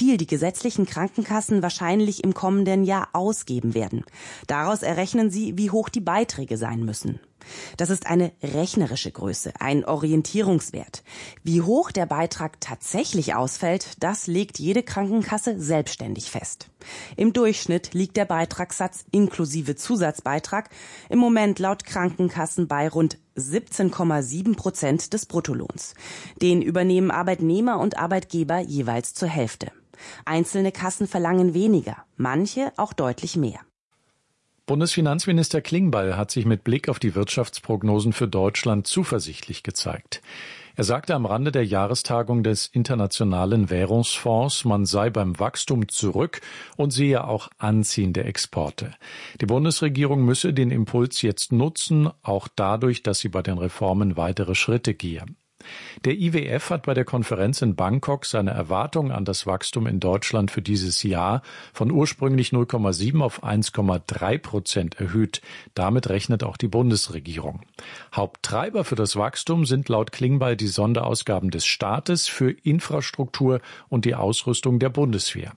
viel die gesetzlichen Krankenkassen wahrscheinlich im kommenden Jahr ausgeben werden. Daraus errechnen sie, wie hoch die Beiträge sein müssen. Das ist eine rechnerische Größe, ein Orientierungswert. Wie hoch der Beitrag tatsächlich ausfällt, das legt jede Krankenkasse selbstständig fest. Im Durchschnitt liegt der Beitragssatz inklusive Zusatzbeitrag im Moment laut Krankenkassen bei rund 17,7% des Bruttolohns. Den übernehmen Arbeitnehmer und Arbeitgeber jeweils zur Hälfte. Einzelne Kassen verlangen weniger, manche auch deutlich mehr. Bundesfinanzminister Klingbeil hat sich mit Blick auf die Wirtschaftsprognosen für Deutschland zuversichtlich gezeigt. Er sagte am Rande der Jahrestagung des Internationalen Währungsfonds, man sei beim Wachstum zurück und sehe auch anziehende Exporte. Die Bundesregierung müsse den Impuls jetzt nutzen, auch dadurch, dass sie bei den Reformen weitere Schritte gehe. Der IWF hat bei der Konferenz in Bangkok seine Erwartungen an das Wachstum in Deutschland für dieses Jahr von ursprünglich 0,7 auf 1,3% erhöht. Damit rechnet auch die Bundesregierung. Haupttreiber für das Wachstum sind laut Klingbeil die Sonderausgaben des Staates für Infrastruktur und die Ausrüstung der Bundeswehr.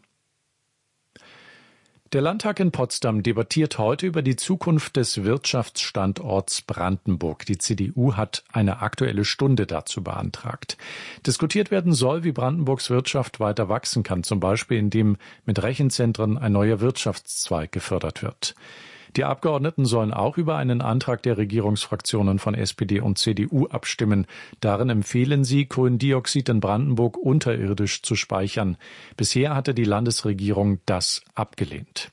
Der Landtag in Potsdam debattiert heute über die Zukunft des Wirtschaftsstandorts Brandenburg. Die CDU hat eine Aktuelle Stunde dazu beantragt. Diskutiert werden soll, wie Brandenburgs Wirtschaft weiter wachsen kann, zum Beispiel indem mit Rechenzentren ein neuer Wirtschaftszweig gefördert wird. Die Abgeordneten sollen auch über einen Antrag der Regierungsfraktionen von SPD und CDU abstimmen. Darin empfehlen sie, Kohlendioxid in Brandenburg unterirdisch zu speichern. Bisher hatte die Landesregierung das abgelehnt.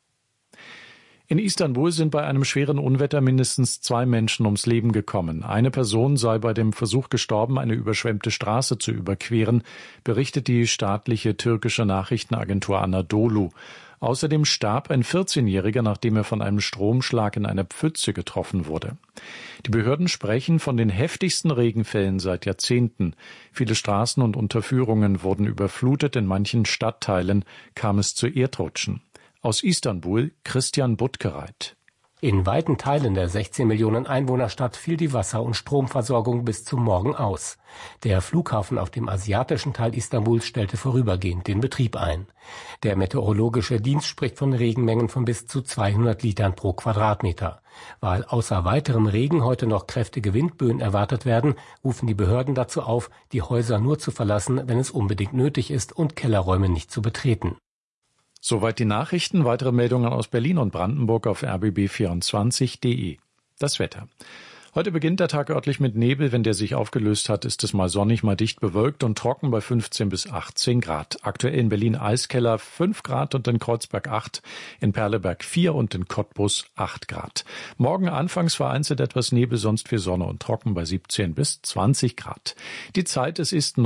In Istanbul sind bei einem schweren Unwetter mindestens 2 Menschen ums Leben gekommen. Eine Person sei bei dem Versuch gestorben, eine überschwemmte Straße zu überqueren, berichtet die staatliche türkische Nachrichtenagentur Anadolu. Außerdem starb ein 14-Jähriger, nachdem er von einem Stromschlag in einer Pfütze getroffen wurde. Die Behörden sprechen von den heftigsten Regenfällen seit Jahrzehnten. Viele Straßen und Unterführungen wurden überflutet, in manchen Stadtteilen kam es zu Erdrutschen. Aus Istanbul Christian Buttgereit. In weiten Teilen der 16 Millionen Einwohnerstadt fiel die Wasser- und Stromversorgung bis zum Morgen aus. Der Flughafen auf dem asiatischen Teil Istanbuls stellte vorübergehend den Betrieb ein. Der meteorologische Dienst spricht von Regenmengen von bis zu 200 Litern pro Quadratmeter. Weil außer weiterem Regen heute noch kräftige Windböen erwartet werden, rufen die Behörden dazu auf, die Häuser nur zu verlassen, wenn es unbedingt nötig ist und Kellerräume nicht zu betreten. Soweit die Nachrichten. Weitere Meldungen aus Berlin und Brandenburg auf rbb24.de. Das Wetter. Heute beginnt der Tag örtlich mit Nebel. Wenn der sich aufgelöst hat, ist es mal sonnig, mal dicht bewölkt und trocken bei 15 bis 18 Grad. Aktuell in Berlin Eiskeller 5 Grad und in Kreuzberg 8, in Perleberg 4 und in Cottbus 8 Grad. Morgen anfangs vereinzelt etwas Nebel, sonst viel Sonne und trocken bei 17 bis 20 Grad. Die Zeit, es ist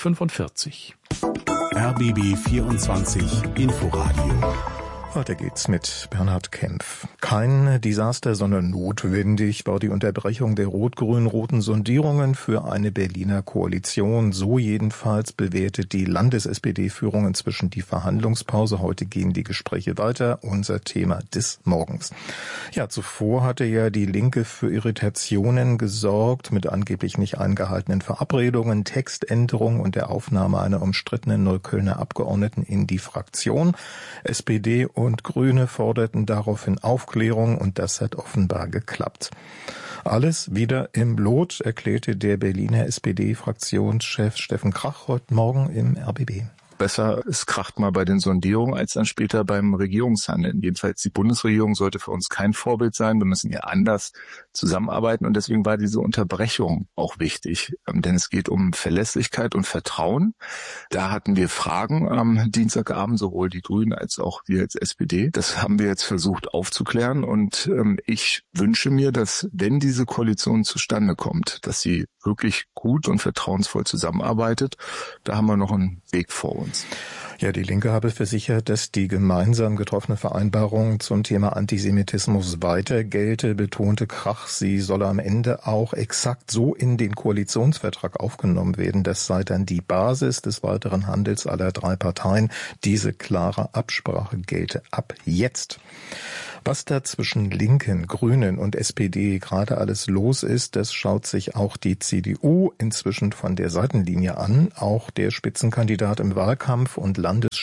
9:45 Uhr. RBB 24 Inforadio. Weiter geht's mit Bernhard Kempf. Kein Desaster, sondern notwendig war die Unterbrechung der rot-grün-roten Sondierungen für eine Berliner Koalition. So jedenfalls bewertet die Landes-SPD-Führung inzwischen die Verhandlungspause. Heute gehen die Gespräche weiter. Unser Thema des Morgens. Ja, zuvor hatte ja die Linke für Irritationen gesorgt mit angeblich nicht eingehaltenen Verabredungen, Textänderungen und der Aufnahme einer umstrittenen Neuköllner Abgeordneten in die Fraktion. SPD und Grüne forderten daraufhin Aufklärung und das hat offenbar geklappt. Alles wieder im Lot, erklärte der Berliner SPD-Fraktionschef Steffen Krach heute Morgen im RBB. Besser, es kracht mal bei den Sondierungen als dann später beim Regierungshandeln. Jedenfalls die Bundesregierung sollte für uns kein Vorbild sein. Wir müssen ja anders zusammenarbeiten und deswegen war diese Unterbrechung auch wichtig. Denn es geht um Verlässlichkeit und Vertrauen. Da hatten wir Fragen am Dienstagabend, sowohl die Grünen als auch wir als SPD. Das haben wir jetzt versucht aufzuklären und ich wünsche mir, dass wenn diese Koalition zustande kommt, dass sie wirklich gut und vertrauensvoll zusammenarbeitet. Da haben wir noch einen Weg vor uns. Ja, die Linke habe versichert, dass die gemeinsam getroffene Vereinbarung zum Thema Antisemitismus weiter gelte, betonte Krach. Sie solle am Ende auch exakt so in den Koalitionsvertrag aufgenommen werden. Das sei dann die Basis des weiteren Handels aller 3 Parteien. Diese klare Absprache gelte ab jetzt. Was da zwischen Linken, Grünen und SPD gerade alles los ist, das schaut sich auch die CDU inzwischen von der Seitenlinie an. Auch der Spitzenkandidat im Wahlkampf und Landeschef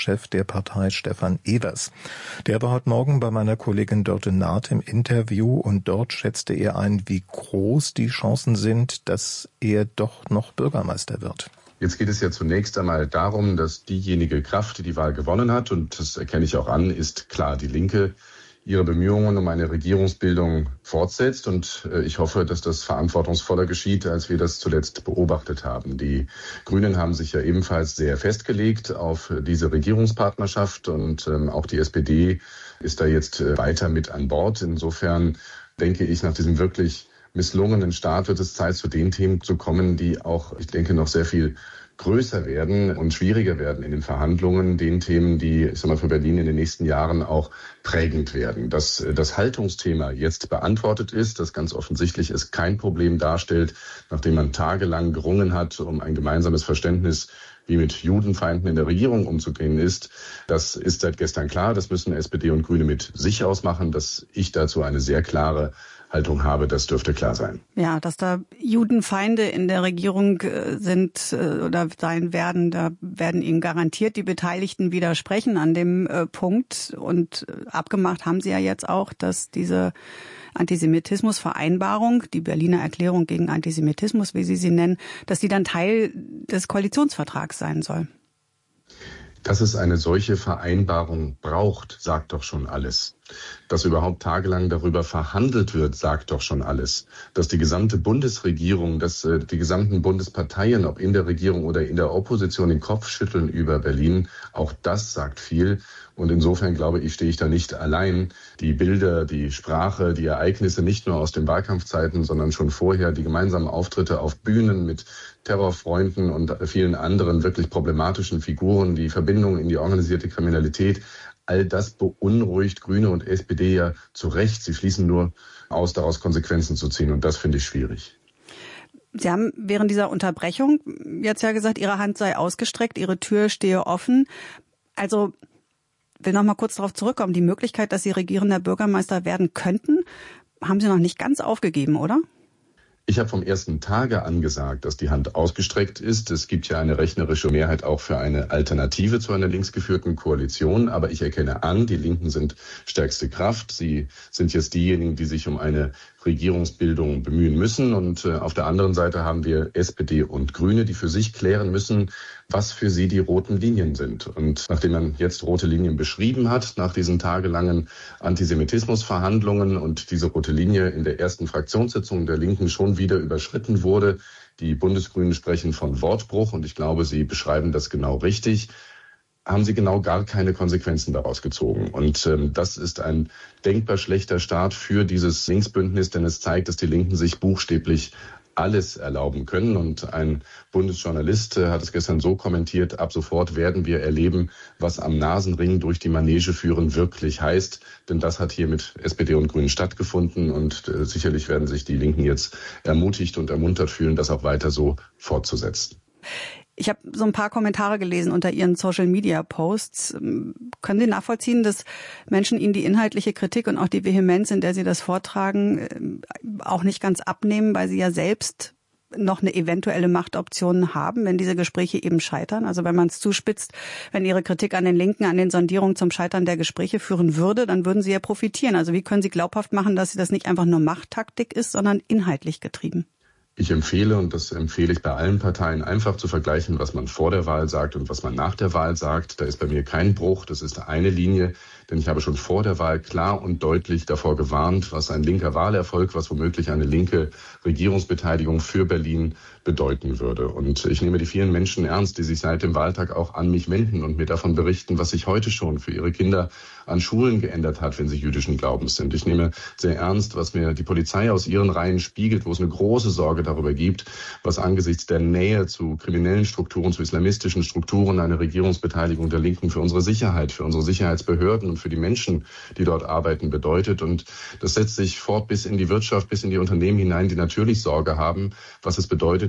Fraktionschef der Partei Stefan Evers. Der war heute Morgen bei meiner Kollegin Dörte Naht im Interview und dort schätzte er ein, wie groß die Chancen sind, dass er doch noch Bürgermeister wird. Jetzt geht es ja zunächst einmal darum, dass diejenige Kraft, die die Wahl gewonnen hat, und das erkenne ich auch an, ist klar die Linke, ihre Bemühungen um eine Regierungsbildung fortsetzt. Und ich hoffe, dass das verantwortungsvoller geschieht, als wir das zuletzt beobachtet haben. Die Grünen haben sich ja ebenfalls sehr festgelegt auf diese Regierungspartnerschaft und auch die SPD ist da jetzt weiter mit an Bord. Insofern denke ich, nach diesem wirklich misslungenen Start wird es Zeit, zu den Themen zu kommen, die auch, ich denke, noch sehr viel größer werden und schwieriger werden in den Verhandlungen, den Themen, die, ich sag mal, für Berlin in den nächsten Jahren auch prägend werden. Dass das Haltungsthema jetzt beantwortet ist, das ganz offensichtlich es kein Problem darstellt, nachdem man tagelang gerungen hat, um ein gemeinsames Verständnis, wie mit Judenfeinden in der Regierung umzugehen ist. Das ist seit gestern klar. Das müssen SPD und Grüne mit sich ausmachen. Dass ich dazu eine sehr klare Haltung habe, das dürfte klar sein. Ja, dass da Judenfeinde in der Regierung sind oder sein werden, da werden Ihnen garantiert die Beteiligten widersprechen an dem Punkt. Und abgemacht haben Sie ja jetzt auch, dass diese Antisemitismusvereinbarung, die Berliner Erklärung gegen Antisemitismus, wie Sie sie nennen, dass die dann Teil des Koalitionsvertrags sein soll. Dass es eine solche Vereinbarung braucht, sagt doch schon alles. Dass überhaupt tagelang darüber verhandelt wird, sagt doch schon alles. Dass die gesamte Bundesregierung, dass die gesamten Bundesparteien, ob in der Regierung oder in der Opposition, den Kopf schütteln über Berlin, auch das sagt viel. Und insofern, glaube ich, stehe ich da nicht allein. Die Bilder, die Sprache, die Ereignisse, nicht nur aus den Wahlkampfzeiten, sondern schon vorher, die gemeinsamen Auftritte auf Bühnen mit Terrorfreunden und vielen anderen wirklich problematischen Figuren, die Verbindung in die organisierte Kriminalität, all das beunruhigt Grüne und SPD ja zu Recht. Sie schließen nur aus, daraus Konsequenzen zu ziehen. Und das finde ich schwierig. Sie haben während dieser Unterbrechung jetzt ja gesagt, Ihre Hand sei ausgestreckt, Ihre Tür stehe offen. Also will noch mal kurz darauf zurückkommen. Die Möglichkeit, dass Sie regierender Bürgermeister werden könnten, haben Sie noch nicht ganz aufgegeben, oder? Ich habe vom ersten Tage an gesagt, dass die Hand ausgestreckt ist. Es gibt ja eine rechnerische Mehrheit auch für eine Alternative zu einer linksgeführten Koalition. Aber ich erkenne an, die Linken sind stärkste Kraft. Sie sind jetzt diejenigen, die sich um eine Regierungsbildung bemühen müssen. Und auf der anderen Seite haben wir SPD und Grüne, die für sich klären müssen, was für sie die roten Linien sind. Und nachdem man jetzt rote Linien beschrieben hat, nach diesen tagelangen Antisemitismusverhandlungen und diese rote Linie in der ersten Fraktionssitzung der Linken schon wieder überschritten wurde, die Bundesgrünen sprechen von Wortbruch und ich glaube, sie beschreiben das genau richtig, haben sie genau gar keine Konsequenzen daraus gezogen. Und das ist ein denkbar schlechter Start für dieses Linksbündnis, denn es zeigt, dass die Linken sich buchstäblich alles erlauben können. Und ein Bundesjournalist hat es gestern so kommentiert, ab sofort werden wir erleben, was am Nasenring durch die Manege führen wirklich heißt. Denn das hat hier mit SPD und Grünen stattgefunden. Und sicherlich werden sich die Linken jetzt ermutigt und ermuntert fühlen, das auch weiter so fortzusetzen. Ich habe so ein paar Kommentare gelesen unter Ihren Social-Media-Posts. Können Sie nachvollziehen, dass Menschen Ihnen die inhaltliche Kritik und auch die Vehemenz, in der Sie das vortragen, auch nicht ganz abnehmen, weil Sie ja selbst noch eine eventuelle Machtoption haben, wenn diese Gespräche eben scheitern? Also wenn man es zuspitzt, wenn Ihre Kritik an den Linken, an den Sondierungen zum Scheitern der Gespräche führen würde, dann würden Sie ja profitieren. Also wie können Sie glaubhaft machen, dass das nicht einfach nur Machttaktik ist, sondern inhaltlich getrieben? Ich empfehle, und das empfehle ich bei allen Parteien, einfach zu vergleichen, was man vor der Wahl sagt und was man nach der Wahl sagt. Da ist bei mir kein Bruch, das ist eine Linie, denn ich habe schon vor der Wahl klar und deutlich davor gewarnt, was ein linker Wahlerfolg, was womöglich eine linke Regierungsbeteiligung für Berlin bedeuten würde. Und ich nehme die vielen Menschen ernst, die sich seit dem Wahltag auch an mich wenden und mir davon berichten, was sich heute schon für ihre Kinder an Schulen geändert hat, wenn sie jüdischen Glaubens sind. Ich nehme sehr ernst, was mir die Polizei aus ihren Reihen spiegelt, wo es eine große Sorge darüber gibt, was angesichts der Nähe zu kriminellen Strukturen, zu islamistischen Strukturen eine Regierungsbeteiligung der Linken für unsere Sicherheit, für unsere Sicherheitsbehörden und für die Menschen, die dort arbeiten, bedeutet. Und das setzt sich fort bis in die Wirtschaft, bis in die Unternehmen hinein, die natürlich Sorge haben, was es bedeutet,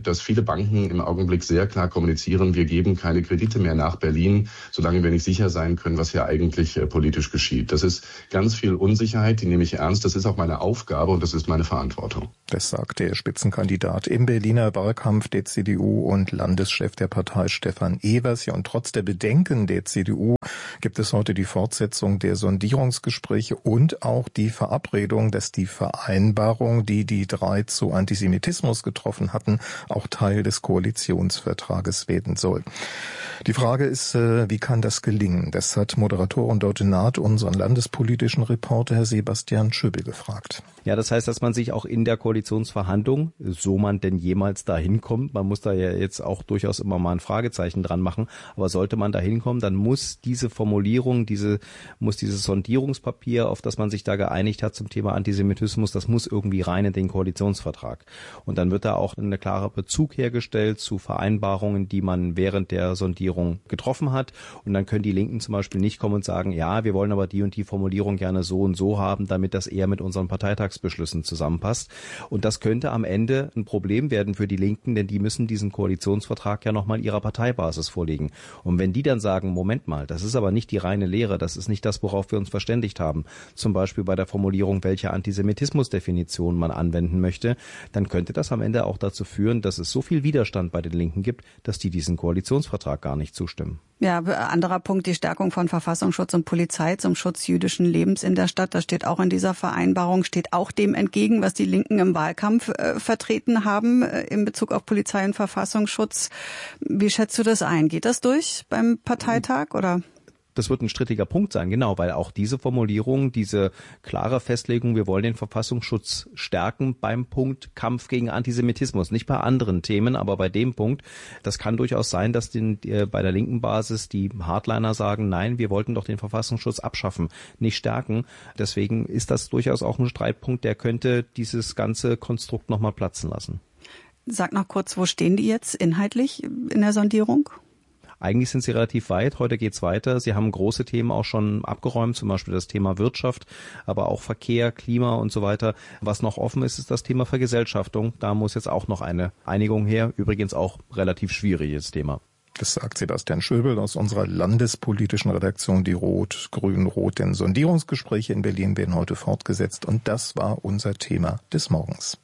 dass viele Banken im Augenblick sehr klar kommunizieren, wir geben keine Kredite mehr nach Berlin, solange wir nicht sicher sein können, was hier eigentlich politisch geschieht. Das ist ganz viel Unsicherheit, die nehme ich ernst. Das ist auch meine Aufgabe und das ist meine Verantwortung. Das sagt der Spitzenkandidat im Berliner Wahlkampf der CDU und Landeschef der Partei Stefan Evers. Ja, und trotz der Bedenken der CDU gibt es heute die Fortsetzung der Sondierungsgespräche und auch die Verabredung, dass die Vereinbarung, die die drei zu Antisemitismus getroffen hatten, auch Teil des Koalitionsvertrages werden soll. Die Frage ist, wie kann das gelingen? Das hat Moderator und Ordinat unseren landespolitischen Reporter Sebastian Schöbel gefragt. Ja, das heißt, dass man sich auch in der Koalitionsverhandlung, so man denn jemals dahin kommt, man muss da ja jetzt auch durchaus immer mal ein Fragezeichen dran machen, aber sollte man da hinkommen, dann muss diese Formulierung, muss dieses Sondierungspapier, auf das man sich da geeinigt hat zum Thema Antisemitismus, das muss irgendwie rein in den Koalitionsvertrag. Und dann wird da auch ein klarer Bezug hergestellt zu Vereinbarungen, die man während der Sondierung getroffen hat. Und dann können die Linken zum Beispiel nicht kommen und sagen, ja, wir wollen aber die und die Formulierung gerne so und so haben, damit das eher mit unseren Parteitagsbeschlüssen zusammenpasst. Und das könnte am Ende ein Problem werden für die Linken, denn die müssen diesen Koalitionsvertrag ja nochmal ihrer Parteibasis vorlegen. Und wenn die dann sagen, Moment mal, das ist aber nicht die reine Lehre, das ist nicht das, worauf wir uns verständigt haben, zum Beispiel bei der Formulierung, welche Antisemitismusdefinition man anwenden möchte, dann könnte das am Ende auch dazu führen, dass es so viel Widerstand bei den Linken gibt, dass die diesen Koalitionsvertrag gar nicht zustimmen. Ja, anderer Punkt, die Stärkung von Verfassungsschutz und Polizei zum Schutz jüdischen Lebens in der Stadt. Das steht auch in dieser Vereinbarung, steht auch dem entgegen, was die Linken im Wahlkampf vertreten haben in Bezug auf Polizei und Verfassungsschutz. Wie schätzt du das ein? Geht das durch beim Parteitag oder? Das wird ein strittiger Punkt sein, genau, weil auch diese Formulierung, diese klare Festlegung, wir wollen den Verfassungsschutz stärken beim Punkt Kampf gegen Antisemitismus, nicht bei anderen Themen, aber bei dem Punkt, das kann durchaus sein, dass bei der linken Basis die Hardliner sagen, nein, wir wollten doch den Verfassungsschutz abschaffen, nicht stärken. Deswegen ist das durchaus auch ein Streitpunkt, der könnte dieses ganze Konstrukt nochmal platzen lassen. Sag noch kurz, wo stehen die jetzt inhaltlich in der Sondierung? Eigentlich sind sie relativ weit. Heute geht's weiter. Sie haben große Themen auch schon abgeräumt, zum Beispiel das Thema Wirtschaft, aber auch Verkehr, Klima und so weiter. Was noch offen ist, ist das Thema Vergesellschaftung. Da muss jetzt auch noch eine Einigung her. Übrigens auch relativ schwieriges Thema. Das sagt Sebastian Schöbel aus unserer landespolitischen Redaktion, die Rot-Grün-Rot. Denn Sondierungsgespräche in Berlin werden heute fortgesetzt. Und das war unser Thema des Morgens.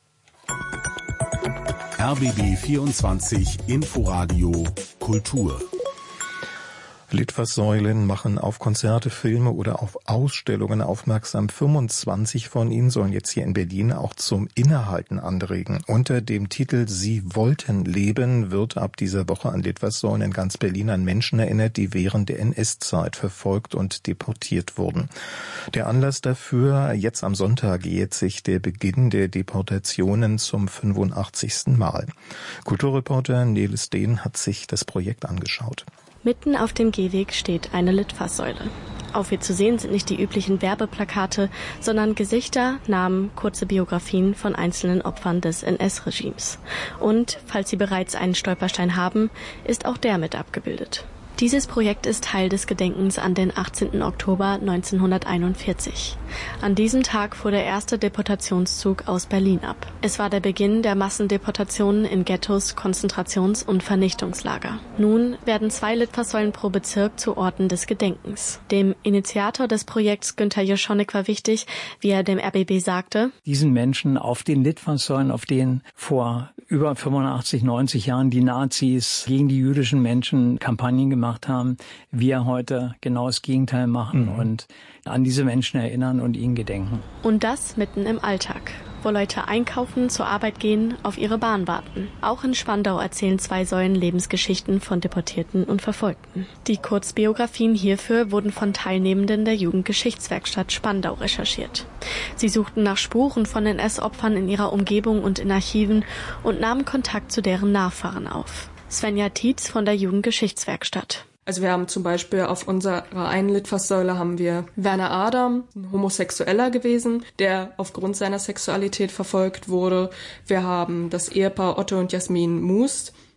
RBB 24 Inforadio Kultur. Litfaßsäulen machen auf Konzerte, Filme oder auf Ausstellungen aufmerksam. 25 von ihnen sollen jetzt hier in Berlin auch zum Innehalten anregen. Unter dem Titel Sie wollten leben wird ab dieser Woche an Litfaßsäulen in ganz Berlin an Menschen erinnert, die während der NS-Zeit verfolgt und deportiert wurden. Der Anlass dafür, jetzt am Sonntag jährt sich der Beginn der Deportationen zum 85. Mal. Kulturreporter Nelis Dehn hat sich das Projekt angeschaut. Mitten auf dem Gehweg steht eine Litfaßsäule. Auf ihr zu sehen sind nicht die üblichen Werbeplakate, sondern Gesichter, Namen, kurze Biografien von einzelnen Opfern des NS-Regimes. Und, falls Sie bereits einen Stolperstein haben, ist auch der mit abgebildet. Dieses Projekt ist Teil des Gedenkens an den 18. Oktober 1941. An diesem Tag fuhr der erste Deportationszug aus Berlin ab. Es war der Beginn der Massendeportationen in Ghettos, Konzentrations- und Vernichtungslager. Nun werden 2 Litfaßsäulen pro Bezirk zu Orten des Gedenkens. Dem Initiator des Projekts Günter Joschonek war wichtig, wie er dem RBB sagte: Diesen Menschen auf den Litfaßsäulen, auf denen vor über 85, 90 Jahren die Nazis gegen die jüdischen Menschen Kampagnen gemacht haben, wir heute genau das Gegenteil machen und an diese Menschen erinnern und ihnen gedenken. Und das mitten im Alltag, wo Leute einkaufen, zur Arbeit gehen, auf ihre Bahn warten. Auch in Spandau erzählen 2 Säulen Lebensgeschichten von Deportierten und Verfolgten. Die Kurzbiografien hierfür wurden von Teilnehmenden der Jugendgeschichtswerkstatt Spandau recherchiert. Sie suchten nach Spuren von NS-Opfern in ihrer Umgebung und in Archiven und nahmen Kontakt zu deren Nachfahren auf. Svenja Tietz von der Jugendgeschichtswerkstatt. Also wir haben zum Beispiel auf unserer einen Litfaßsäule haben wir Werner Adam, ein Homosexueller gewesen, der aufgrund seiner Sexualität verfolgt wurde. Wir haben das Ehepaar Otto und Jasmin Must,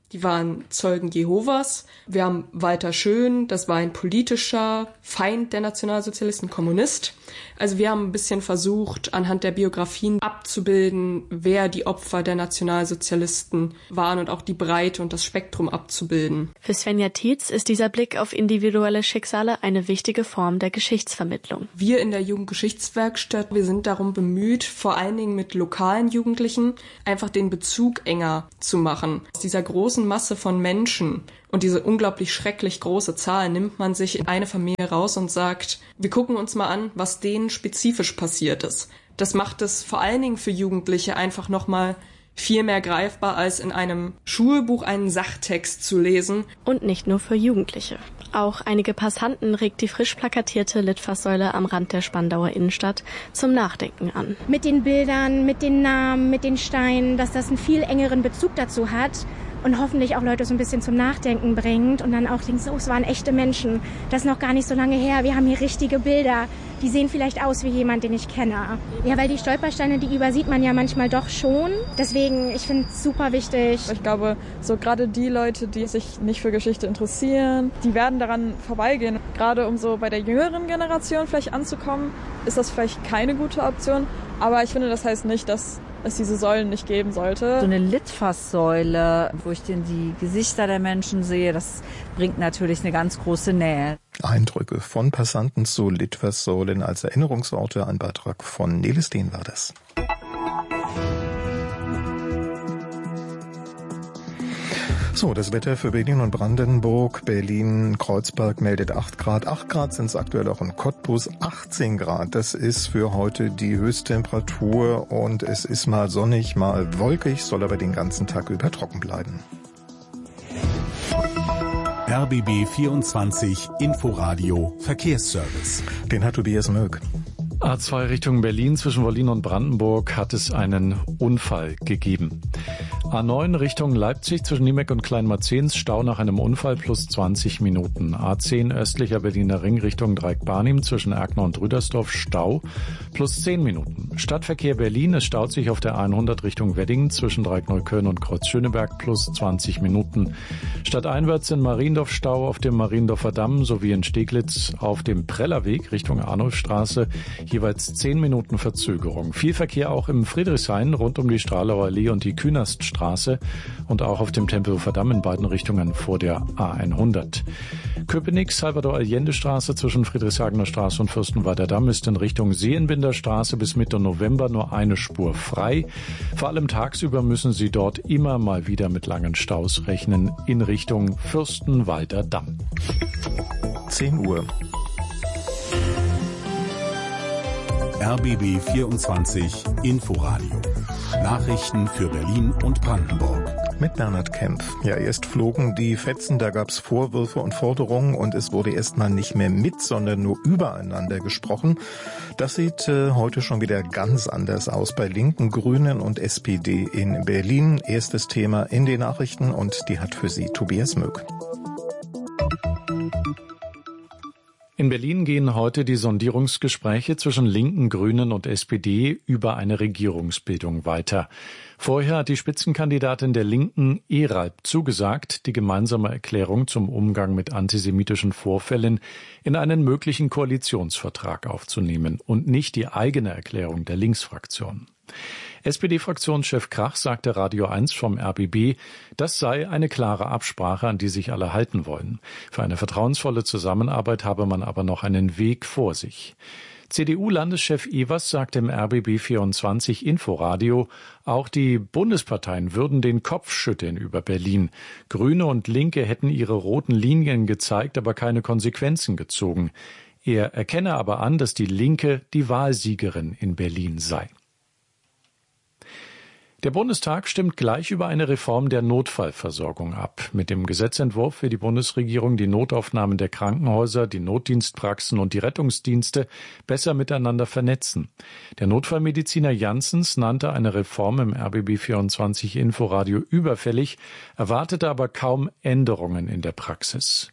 die waren Zeugen Jehovas. Wir haben Walter Schön, das war ein politischer Feind der Nationalsozialisten, Kommunist. Also wir haben ein bisschen versucht, anhand der Biografien abzubilden, wer die Opfer der Nationalsozialisten waren und auch die Breite und das Spektrum abzubilden. Für Svenja Tietz ist dieser Blick auf individuelle Schicksale eine wichtige Form der Geschichtsvermittlung. Wir in der Jugendgeschichtswerkstatt, wir sind darum bemüht, vor allen Dingen mit lokalen Jugendlichen einfach den Bezug enger zu machen. Aus dieser großen Masse von Menschen und diese unglaublich schrecklich große Zahl nimmt man sich in eine Familie raus und sagt, wir gucken uns mal an, was denen spezifisch passiert ist. Das macht es vor allen Dingen für Jugendliche einfach nochmal viel mehr greifbar, als in einem Schulbuch einen Sachtext zu lesen. Und nicht nur für Jugendliche. Auch einige Passanten regt die frisch plakatierte Litfaßsäule am Rand der Spandauer Innenstadt zum Nachdenken an. Mit den Bildern, mit den Namen, mit den Steinen, dass das einen viel engeren Bezug dazu hat und hoffentlich auch Leute so ein bisschen zum Nachdenken bringt und dann auch denken, so, es waren echte Menschen, das ist noch gar nicht so lange her, wir haben hier richtige Bilder, die sehen vielleicht aus wie jemand, den ich kenne. Ja, weil die Stolpersteine, die übersieht man ja manchmal doch schon, deswegen, ich finde es super wichtig. Ich glaube, so gerade die Leute, die sich nicht für Geschichte interessieren, die werden daran vorbeigehen. Gerade um so bei der jüngeren Generation vielleicht anzukommen, ist das vielleicht keine gute Option, aber ich finde, das heißt nicht, dass es diese Säulen nicht geben sollte. So eine Litfaßsäule, wo ich denn die Gesichter der Menschen sehe, das bringt natürlich eine ganz große Nähe. Eindrücke von Passanten zu Litfaßsäulen als Erinnerungsorte. Ein Beitrag von Nelis Dehn war das. So, das Wetter für Berlin und Brandenburg. Berlin-Kreuzberg meldet 8 Grad. 8 Grad sind es aktuell auch in Cottbus. 18 Grad, das ist für heute die Höchsttemperatur. Und es ist mal sonnig, mal wolkig, soll aber den ganzen Tag über trocken bleiben. RBB 24 Inforadio Verkehrsservice. Den hat Tobias Möck. A2 Richtung Berlin zwischen Wollin und Brandenburg hat es einen Unfall gegeben. A9 Richtung Leipzig zwischen Niemeck und Kleinmarzens, Stau nach einem Unfall plus 20 Minuten. A10 östlicher Berliner Ring Richtung Dreieck-Barnim zwischen Erkner und Rüdersdorf, Stau plus 10 Minuten. Stadtverkehr Berlin, es staut sich auf der 100 Richtung Weddingen zwischen Dreieck-Neukölln und Kreuz-Schöneberg plus 20 Minuten. Stadteinwärts in Mariendorf Stau auf dem Mariendorfer Damm sowie in Steglitz auf dem Prellerweg Richtung Arnulfstraße, jeweils 10 Minuten Verzögerung. Viel Verkehr auch im Friedrichshain rund um die Strahauer Allee und die Künaststraße und auch auf dem Tempelhofer Damm in beiden Richtungen vor der A100. Köpenick, Salvador-Allende-Straße zwischen Friedrichshagener Straße und Fürstenwalder Damm ist in Richtung Seelenbinder Straße bis Mitte November nur eine Spur frei. Vor allem tagsüber müssen Sie dort immer mal wieder mit langen Staus rechnen in Richtung Fürstenwalder Damm. 10 Uhr. RBB 24 Inforadio. Nachrichten für Berlin und Brandenburg. Mit Bernhard Kempf. Ja, erst flogen die Fetzen, da gab's Vorwürfe und Forderungen und es wurde erstmal nicht mehr mit, sondern nur übereinander gesprochen. Das sieht heute schon wieder ganz anders aus bei Linken, Grünen und SPD in Berlin. Erstes Thema in den Nachrichten und die hat für Sie Tobias Möck. In Berlin gehen heute die Sondierungsgespräche zwischen Linken, Grünen und SPD über eine Regierungsbildung weiter. Vorher hat die Spitzenkandidatin der Linken, Eralb, zugesagt, die gemeinsame Erklärung zum Umgang mit antisemitischen Vorfällen in einen möglichen Koalitionsvertrag aufzunehmen und nicht die eigene Erklärung der Linksfraktion. SPD-Fraktionschef Krach sagte Radio 1 vom RBB, das sei eine klare Absprache, an die sich alle halten wollen. Für eine vertrauensvolle Zusammenarbeit habe man aber noch einen Weg vor sich. CDU-Landeschef Evers sagte im RBB 24 Inforadio, auch die Bundesparteien würden den Kopf schütteln über Berlin. Grüne und Linke hätten ihre roten Linien gezeigt, aber keine Konsequenzen gezogen. Er erkenne aber an, dass die Linke die Wahlsiegerin in Berlin sei. Der Bundestag stimmt gleich über eine Reform der Notfallversorgung ab. Mit dem Gesetzentwurf will die Bundesregierung die Notaufnahmen der Krankenhäuser, die Notdienstpraxen und die Rettungsdienste besser miteinander vernetzen. Der Notfallmediziner Janssens nannte eine Reform im RBB 24 Inforadio überfällig, erwartete aber kaum Änderungen in der Praxis.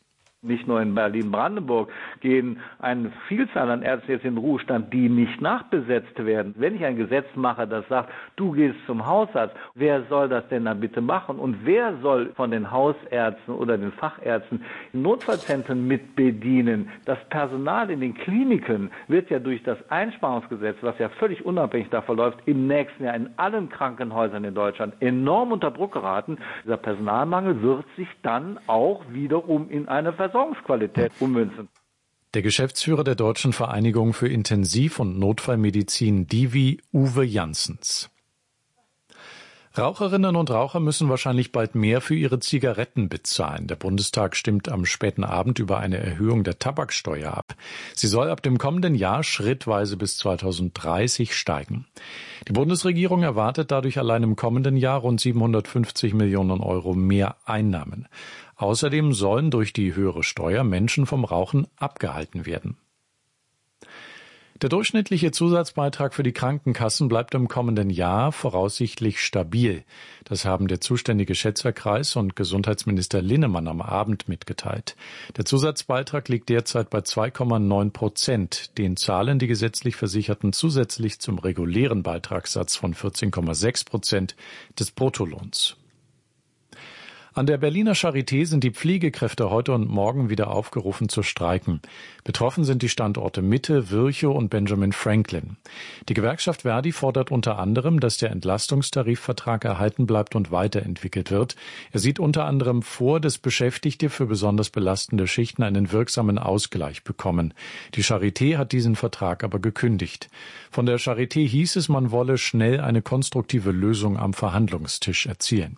Nicht nur in Berlin-Brandenburg gehen eine Vielzahl an Ärzten jetzt in den Ruhestand, die nicht nachbesetzt werden. Wenn ich ein Gesetz mache, das sagt, du gehst zum Hausarzt, wer soll das denn dann bitte machen? Und wer soll von den Hausärzten oder den Fachärzten Notfallzentren mit bedienen? Das Personal in den Kliniken wird ja durch das Einsparungsgesetz, was ja völlig unabhängig davon läuft, im nächsten Jahr in allen Krankenhäusern in Deutschland enorm unter Druck geraten. Dieser Personalmangel wird sich dann auch wiederum in eine Versorgungsqualität ummünzen. Der Geschäftsführer der Deutschen Vereinigung für Intensiv- und Notfallmedizin DIVI, Uwe Janssens. Raucherinnen und Raucher müssen wahrscheinlich bald mehr für ihre Zigaretten bezahlen. Der Bundestag stimmt am späten Abend über eine Erhöhung der Tabaksteuer ab. Sie soll ab dem kommenden Jahr schrittweise bis 2030 steigen. Die Bundesregierung erwartet dadurch allein im kommenden Jahr rund 750 Millionen Euro mehr Einnahmen. Außerdem sollen durch die höhere Steuer Menschen vom Rauchen abgehalten werden. Der durchschnittliche Zusatzbeitrag für die Krankenkassen bleibt im kommenden Jahr voraussichtlich stabil. Das haben der zuständige Schätzerkreis und Gesundheitsminister Linnemann am Abend mitgeteilt. Der Zusatzbeitrag liegt derzeit bei 2,9%. Den zahlen die gesetzlich Versicherten zusätzlich zum regulären Beitragssatz von 14,6% des Bruttolohns. An der Berliner Charité sind die Pflegekräfte heute und morgen wieder aufgerufen zu streiken. Betroffen sind die Standorte Mitte, Virchow und Benjamin Franklin. Die Gewerkschaft Verdi fordert unter anderem, dass der Entlastungstarifvertrag erhalten bleibt und weiterentwickelt wird. Er sieht unter anderem vor, dass Beschäftigte für besonders belastende Schichten einen wirksamen Ausgleich bekommen. Die Charité hat diesen Vertrag aber gekündigt. Von der Charité hieß es, man wolle schnell eine konstruktive Lösung am Verhandlungstisch erzielen.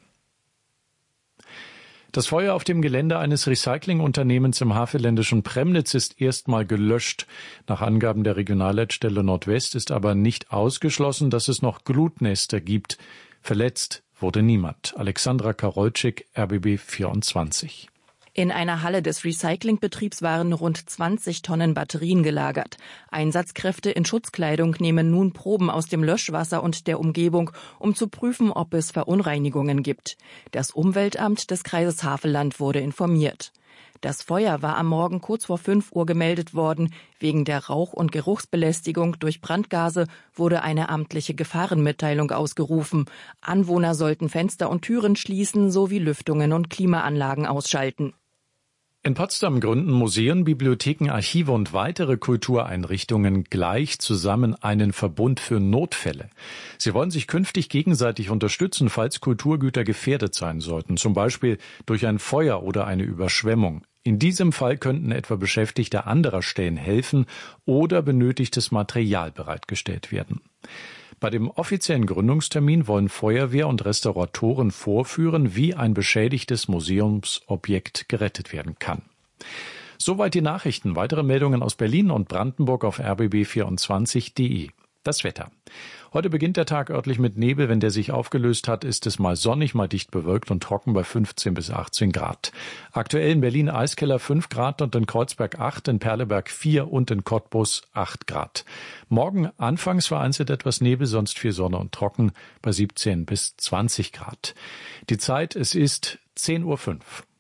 Das Feuer auf dem Gelände eines Recyclingunternehmens im havelländischen Premnitz ist erstmal gelöscht. Nach Angaben der Regionalleitstelle Nordwest ist aber nicht ausgeschlossen, dass es noch Glutnester gibt. Verletzt wurde niemand. Alexandra Karolczyk, RBB 24. In einer Halle des Recyclingbetriebs waren rund 20 Tonnen Batterien gelagert. Einsatzkräfte in Schutzkleidung nehmen nun Proben aus dem Löschwasser und der Umgebung, um zu prüfen, ob es Verunreinigungen gibt. Das Umweltamt des Kreises Havelland wurde informiert. Das Feuer war am Morgen kurz vor 5 Uhr gemeldet worden. Wegen der Rauch- und Geruchsbelästigung durch Brandgase wurde eine amtliche Gefahrenmitteilung ausgerufen. Anwohner sollten Fenster und Türen schließen sowie Lüftungen und Klimaanlagen ausschalten. In Potsdam gründen Museen, Bibliotheken, Archive und weitere Kultureinrichtungen gleich zusammen einen Verbund für Notfälle. Sie wollen sich künftig gegenseitig unterstützen, falls Kulturgüter gefährdet sein sollten, zum Beispiel durch ein Feuer oder eine Überschwemmung. In diesem Fall könnten etwa Beschäftigte anderer Stellen helfen oder benötigtes Material bereitgestellt werden. Bei dem offiziellen Gründungstermin wollen Feuerwehr und Restauratoren vorführen, wie ein beschädigtes Museumsobjekt gerettet werden kann. Soweit die Nachrichten. Weitere Meldungen aus Berlin und Brandenburg auf rbb24.de. Das Wetter. Heute beginnt der Tag örtlich mit Nebel. Wenn der sich aufgelöst hat, ist es mal sonnig, mal dicht bewölkt und trocken bei 15 bis 18 Grad. Aktuell in Berlin Eiskeller 5 Grad und in Kreuzberg 8, in Perleberg 4 und in Cottbus 8 Grad. Morgen anfangs vereinzelt etwas Nebel, sonst viel Sonne und trocken bei 17 bis 20 Grad. Die Zeit, es ist 10:05 Uhr.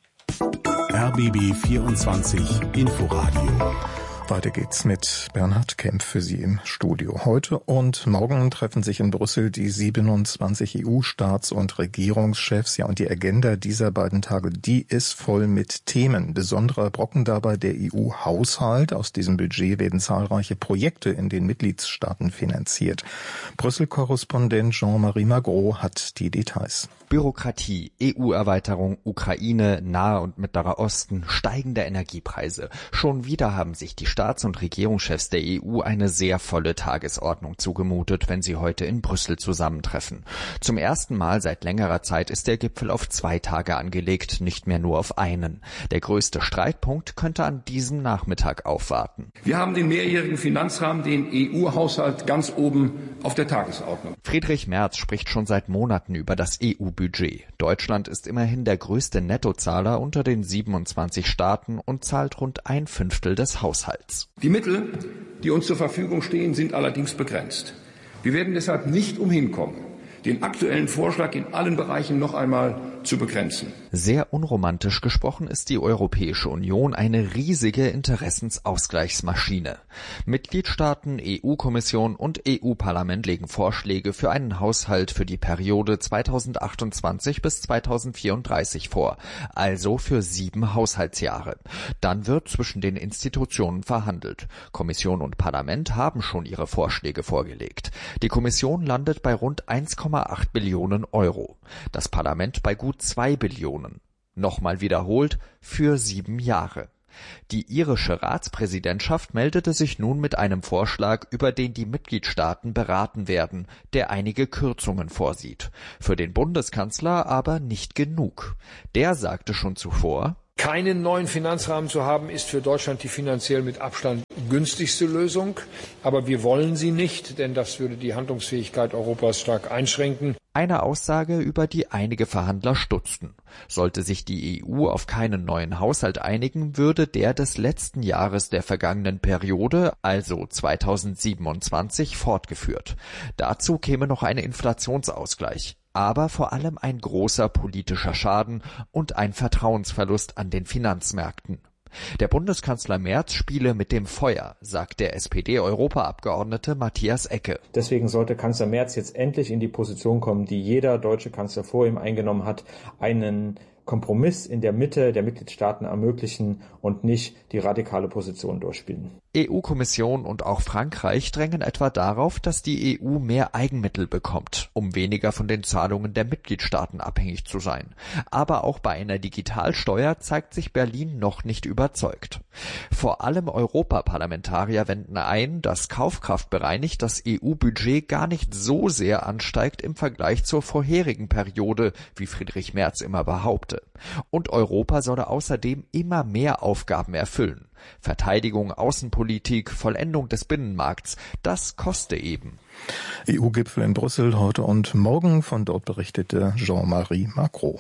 RBB 24 Inforadio. Weiter geht's mit Bernhard Kempf für Sie im Studio. Heute und morgen treffen sich in Brüssel die 27 EU-Staats- und Regierungschefs. Ja, und die Agenda dieser beiden Tage, die ist voll mit Themen. Besonderer Brocken dabei der EU-Haushalt. Aus diesem Budget werden zahlreiche Projekte in den Mitgliedstaaten finanziert. Brüssel-Korrespondent Jean-Marie Magro hat die Details. Bürokratie, EU-Erweiterung, Ukraine, Nahe und Mittlerer Osten, steigende Energiepreise. Schon wieder haben sich die Staats- und Regierungschefs der EU eine sehr volle Tagesordnung zugemutet, wenn sie heute in Brüssel zusammentreffen. Zum ersten Mal seit längerer Zeit ist der Gipfel auf 2 Tage angelegt, nicht mehr nur auf einen. Der größte Streitpunkt könnte an diesem Nachmittag aufwarten. Wir haben den mehrjährigen Finanzrahmen, den EU-Haushalt, ganz oben auf der Tagesordnung. Friedrich Merz spricht schon seit Monaten über das EU-Budget. Deutschland ist immerhin der größte Nettozahler unter den 27 Staaten und zahlt rund 1/5 des Haushalts. Die Mittel, die uns zur Verfügung stehen, sind allerdings begrenzt. Wir werden deshalb nicht umhin kommen, den aktuellen Vorschlag in allen Bereichen noch einmal zu begrenzen. Sehr unromantisch gesprochen ist die Europäische Union eine riesige Interessensausgleichsmaschine. Mitgliedstaaten, EU-Kommission und EU-Parlament legen Vorschläge für einen Haushalt für die Periode 2028 bis 2034 vor, also für 7 Haushaltsjahre. Dann wird zwischen den Institutionen verhandelt. Kommission und Parlament haben schon ihre Vorschläge vorgelegt. Die Kommission landet bei rund 1,8 Billionen Euro. Das Parlament bei gut 2 Billionen. Nochmal wiederholt, für 7 Jahre. Die irische Ratspräsidentschaft meldete sich nun mit einem Vorschlag, über den die Mitgliedstaaten beraten werden, der einige Kürzungen vorsieht. Für den Bundeskanzler aber nicht genug. Der sagte schon zuvor: Keinen neuen Finanzrahmen zu haben, ist für Deutschland die finanziell mit Abstand günstigste Lösung. Aber wir wollen sie nicht, denn das würde die Handlungsfähigkeit Europas stark einschränken. Eine Aussage, über die einige Verhandler stutzten. Sollte sich die EU auf keinen neuen Haushalt einigen, würde der des letzten Jahres der vergangenen Periode, also 2027, fortgeführt. Dazu käme noch ein Inflationsausgleich. Aber vor allem ein großer politischer Schaden und ein Vertrauensverlust an den Finanzmärkten. Der Bundeskanzler Merz spiele mit dem Feuer, sagt der SPD-Europaabgeordnete Matthias Ecke. Deswegen sollte Kanzler Merz jetzt endlich in die Position kommen, die jeder deutsche Kanzler vor ihm eingenommen hat, einen Kompromiss in der Mitte der Mitgliedstaaten ermöglichen und nicht die radikale Position durchspielen. EU-Kommission und auch Frankreich drängen etwa darauf, dass die EU mehr Eigenmittel bekommt, um weniger von den Zahlungen der Mitgliedstaaten abhängig zu sein. Aber auch bei einer Digitalsteuer zeigt sich Berlin noch nicht überzeugt. Vor allem Europaparlamentarier wenden ein, dass kaufkraftbereinigt das EU-Budget gar nicht so sehr ansteigt im Vergleich zur vorherigen Periode, wie Friedrich Merz immer behauptet. Und Europa solle außerdem immer mehr Aufgaben erfüllen. Verteidigung, Außenpolitik, Vollendung des Binnenmarkts, das koste eben. EU-Gipfel in Brüssel heute und morgen, von dort berichtete Jean-Marie Macron.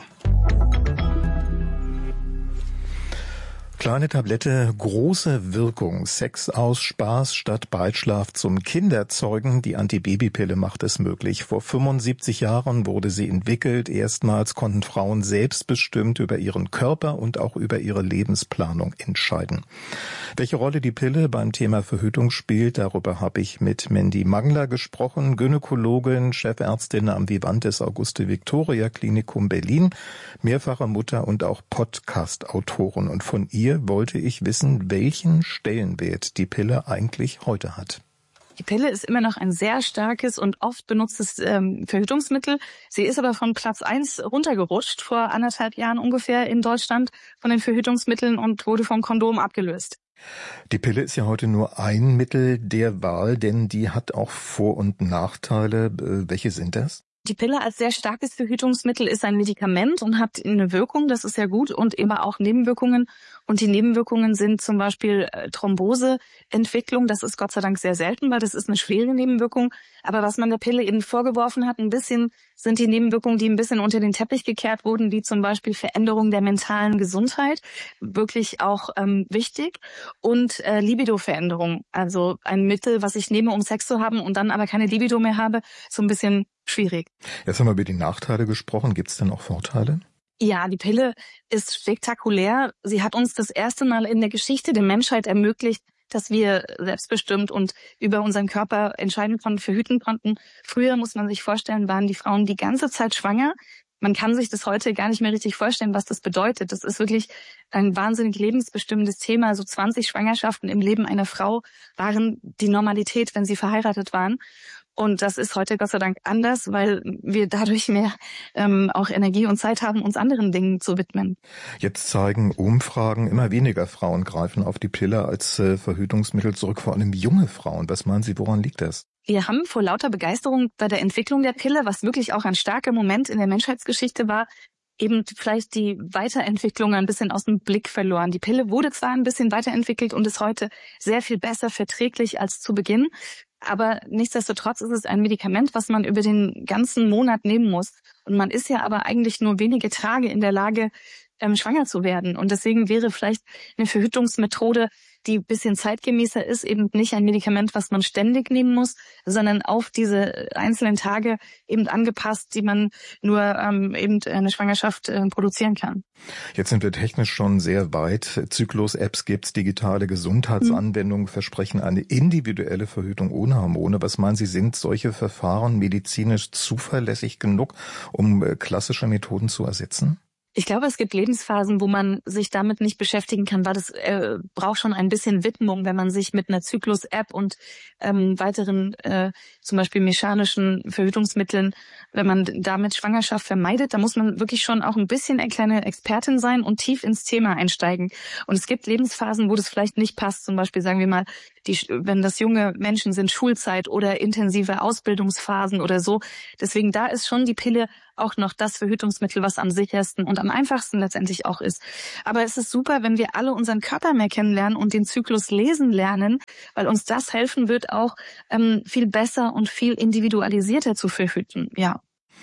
Kleine Tablette, große Wirkung. Sex aus Spaß statt Beitschlaf zum Kinderzeugen. Die Antibabypille macht es möglich. Vor 75 Jahren wurde sie entwickelt. Erstmals konnten Frauen selbstbestimmt über ihren Körper und auch über ihre Lebensplanung entscheiden. Welche Rolle die Pille beim Thema Verhütung spielt, darüber habe ich mit Mandy Mangler gesprochen, Gynäkologin, Chefärztin am Vivantes Auguste Victoria Klinikum Berlin, mehrfache Mutter und auch Podcast-Autorin. Und von ihr wollte ich wissen, welchen Stellenwert die Pille eigentlich heute hat. Die Pille ist immer noch ein sehr starkes und oft benutztes Verhütungsmittel. Sie ist aber von Platz 1 runtergerutscht vor 1,5 Jahren ungefähr in Deutschland von den Verhütungsmitteln und wurde vom Kondom abgelöst. Die Pille ist ja heute nur ein Mittel der Wahl, denn die hat auch Vor- und Nachteile. Welche sind das? Die Pille als sehr starkes Verhütungsmittel ist ein Medikament und hat eine Wirkung, das ist ja gut, und immer auch Nebenwirkungen. Und die Nebenwirkungen sind zum Beispiel Thromboseentwicklung. Das ist Gott sei Dank sehr selten, weil das ist eine schwere Nebenwirkung. Aber was man der Pille eben vorgeworfen hat, ein bisschen sind die Nebenwirkungen, die ein bisschen unter den Teppich gekehrt wurden, wie zum Beispiel Veränderung der mentalen Gesundheit, wirklich auch wichtig. Und Libido-Veränderung, also ein Mittel, was ich nehme, um Sex zu haben und dann aber keine Libido mehr habe, so ein bisschen schwierig. Jetzt haben wir über die Nachteile gesprochen. Gibt es denn auch Vorteile? Ja, die Pille ist spektakulär. Sie hat uns das erste Mal in der Geschichte der Menschheit ermöglicht, dass wir selbstbestimmt und über unseren Körper entscheiden konnten, verhüten konnten. Früher, muss man sich vorstellen, waren die Frauen die ganze Zeit schwanger. Man kann sich das heute gar nicht mehr richtig vorstellen, was das bedeutet. Das ist wirklich ein wahnsinnig lebensbestimmendes Thema. Also 20 Schwangerschaften im Leben einer Frau waren die Normalität, wenn sie verheiratet waren. Und das ist heute Gott sei Dank anders, weil wir dadurch mehr auch Energie und Zeit haben, uns anderen Dingen zu widmen. Jetzt zeigen Umfragen, immer weniger Frauen greifen auf die Pille als Verhütungsmittel zurück, vor allem junge Frauen. Was meinen Sie, woran liegt das? Wir haben vor lauter Begeisterung bei der Entwicklung der Pille, was wirklich auch ein starker Moment in der Menschheitsgeschichte war, eben vielleicht die Weiterentwicklung ein bisschen aus dem Blick verloren. Die Pille wurde zwar ein bisschen weiterentwickelt und ist heute sehr viel besser verträglich als zu Beginn. Aber nichtsdestotrotz ist es ein Medikament, was man über den ganzen Monat nehmen muss. Und man ist ja aber eigentlich nur wenige Tage in der Lage, schwanger zu werden. Und deswegen wäre vielleicht eine Verhütungsmethode, die bisschen zeitgemäßer ist, eben nicht ein Medikament, was man ständig nehmen muss, sondern auf diese einzelnen Tage eben angepasst, die man nur eben eine Schwangerschaft produzieren kann. Jetzt sind wir technisch schon sehr weit. Zyklus-Apps gibt's, digitale Gesundheitsanwendungen versprechen eine individuelle Verhütung ohne Hormone. Was meinen Sie, sind solche Verfahren medizinisch zuverlässig genug, um klassische Methoden zu ersetzen? Ich glaube, es gibt Lebensphasen, wo man sich damit nicht beschäftigen kann, weil das braucht schon ein bisschen Widmung, wenn man sich mit einer Zyklus-App und weiteren zum Beispiel mechanischen Verhütungsmitteln, wenn man damit Schwangerschaft vermeidet, da muss man wirklich schon auch ein bisschen eine kleine Expertin sein und tief ins Thema einsteigen. Und es gibt Lebensphasen, wo das vielleicht nicht passt, zum Beispiel sagen wir mal, wenn das junge Menschen sind, Schulzeit oder intensive Ausbildungsphasen oder so. Deswegen da ist schon die Pille auch noch das Verhütungsmittel, was am sichersten und am einfachsten letztendlich auch ist. Aber es ist super, wenn wir alle unseren Körper mehr kennenlernen und den Zyklus lesen lernen, weil uns das helfen wird, auch viel besser und viel individualisierter zu verhüten. Ja.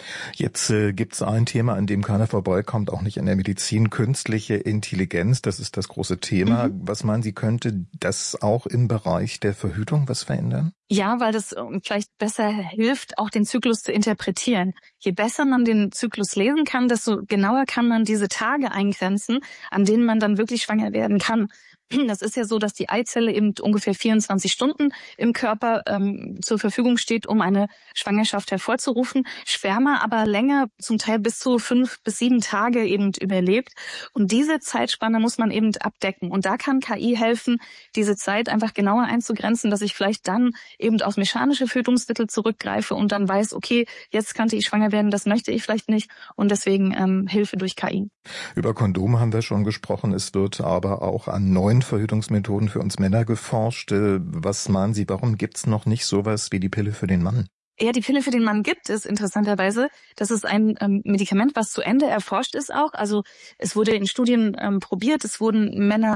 Jetzt gibt's ein Thema, an dem keiner vorbeikommt, auch nicht in der Medizin, künstliche Intelligenz, das ist das große Thema. Was meinen Sie, könnte das auch im Bereich der Verhütung was verändern? Ja, weil das vielleicht besser hilft, auch den Zyklus zu interpretieren. Je besser man den Zyklus lesen kann, desto genauer kann man diese Tage eingrenzen, an denen man dann wirklich schwanger werden kann. Das ist ja so, dass die Eizelle eben ungefähr 24 Stunden im Körper zur Verfügung steht, um eine Schwangerschaft hervorzurufen. Sperma aber länger, zum Teil bis zu 5 bis 7 Tage eben überlebt. Und diese Zeitspanne muss man eben abdecken. Und da kann KI helfen, diese Zeit einfach genauer einzugrenzen, dass ich vielleicht dann eben auf mechanische Verhütungsmittel zurückgreife und dann weiß, okay, jetzt könnte ich schwanger werden, das möchte ich vielleicht nicht. Und deswegen Hilfe durch KI. Über Kondome haben wir schon gesprochen. Es wird aber auch an neuen Verhütungsmethoden für uns Männer geforscht. Was meinen Sie, warum gibt's noch nicht sowas wie die Pille für den Mann? Ja, die Pille für den Mann gibt es interessanterweise. Das ist ein Medikament, was zu Ende erforscht ist auch. Also es wurde in Studien probiert, es wurden Männer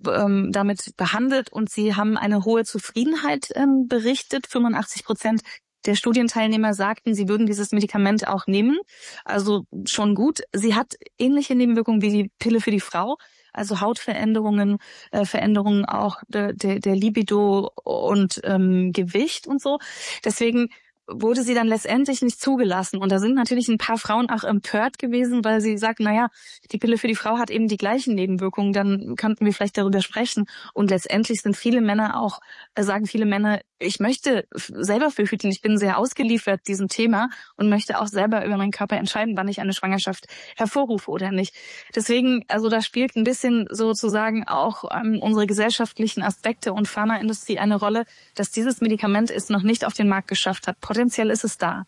damit behandelt und sie haben eine hohe Zufriedenheit berichtet. 85% der Studienteilnehmer sagten, sie würden dieses Medikament auch nehmen. Also schon gut. Sie hat ähnliche Nebenwirkungen wie die Pille für die Frau. Also Hautveränderungen, Veränderungen auch der Libido und Gewicht und so. Deswegen wurde sie dann letztendlich nicht zugelassen. Und da sind natürlich ein paar Frauen auch empört gewesen, weil sie sagten, naja, die Pille für die Frau hat eben die gleichen Nebenwirkungen, dann könnten wir vielleicht darüber sprechen. Und letztendlich sind viele Männer auch, sagen viele Männer, ich möchte selber verhüten, ich bin sehr ausgeliefert diesem Thema und möchte auch selber über meinen Körper entscheiden, wann ich eine Schwangerschaft hervorrufe oder nicht. Deswegen, also da spielt ein bisschen sozusagen auch unsere gesellschaftlichen Aspekte und Pharmaindustrie eine Rolle, dass dieses Medikament es noch nicht auf den Markt geschafft hat. Potenziell ist es da.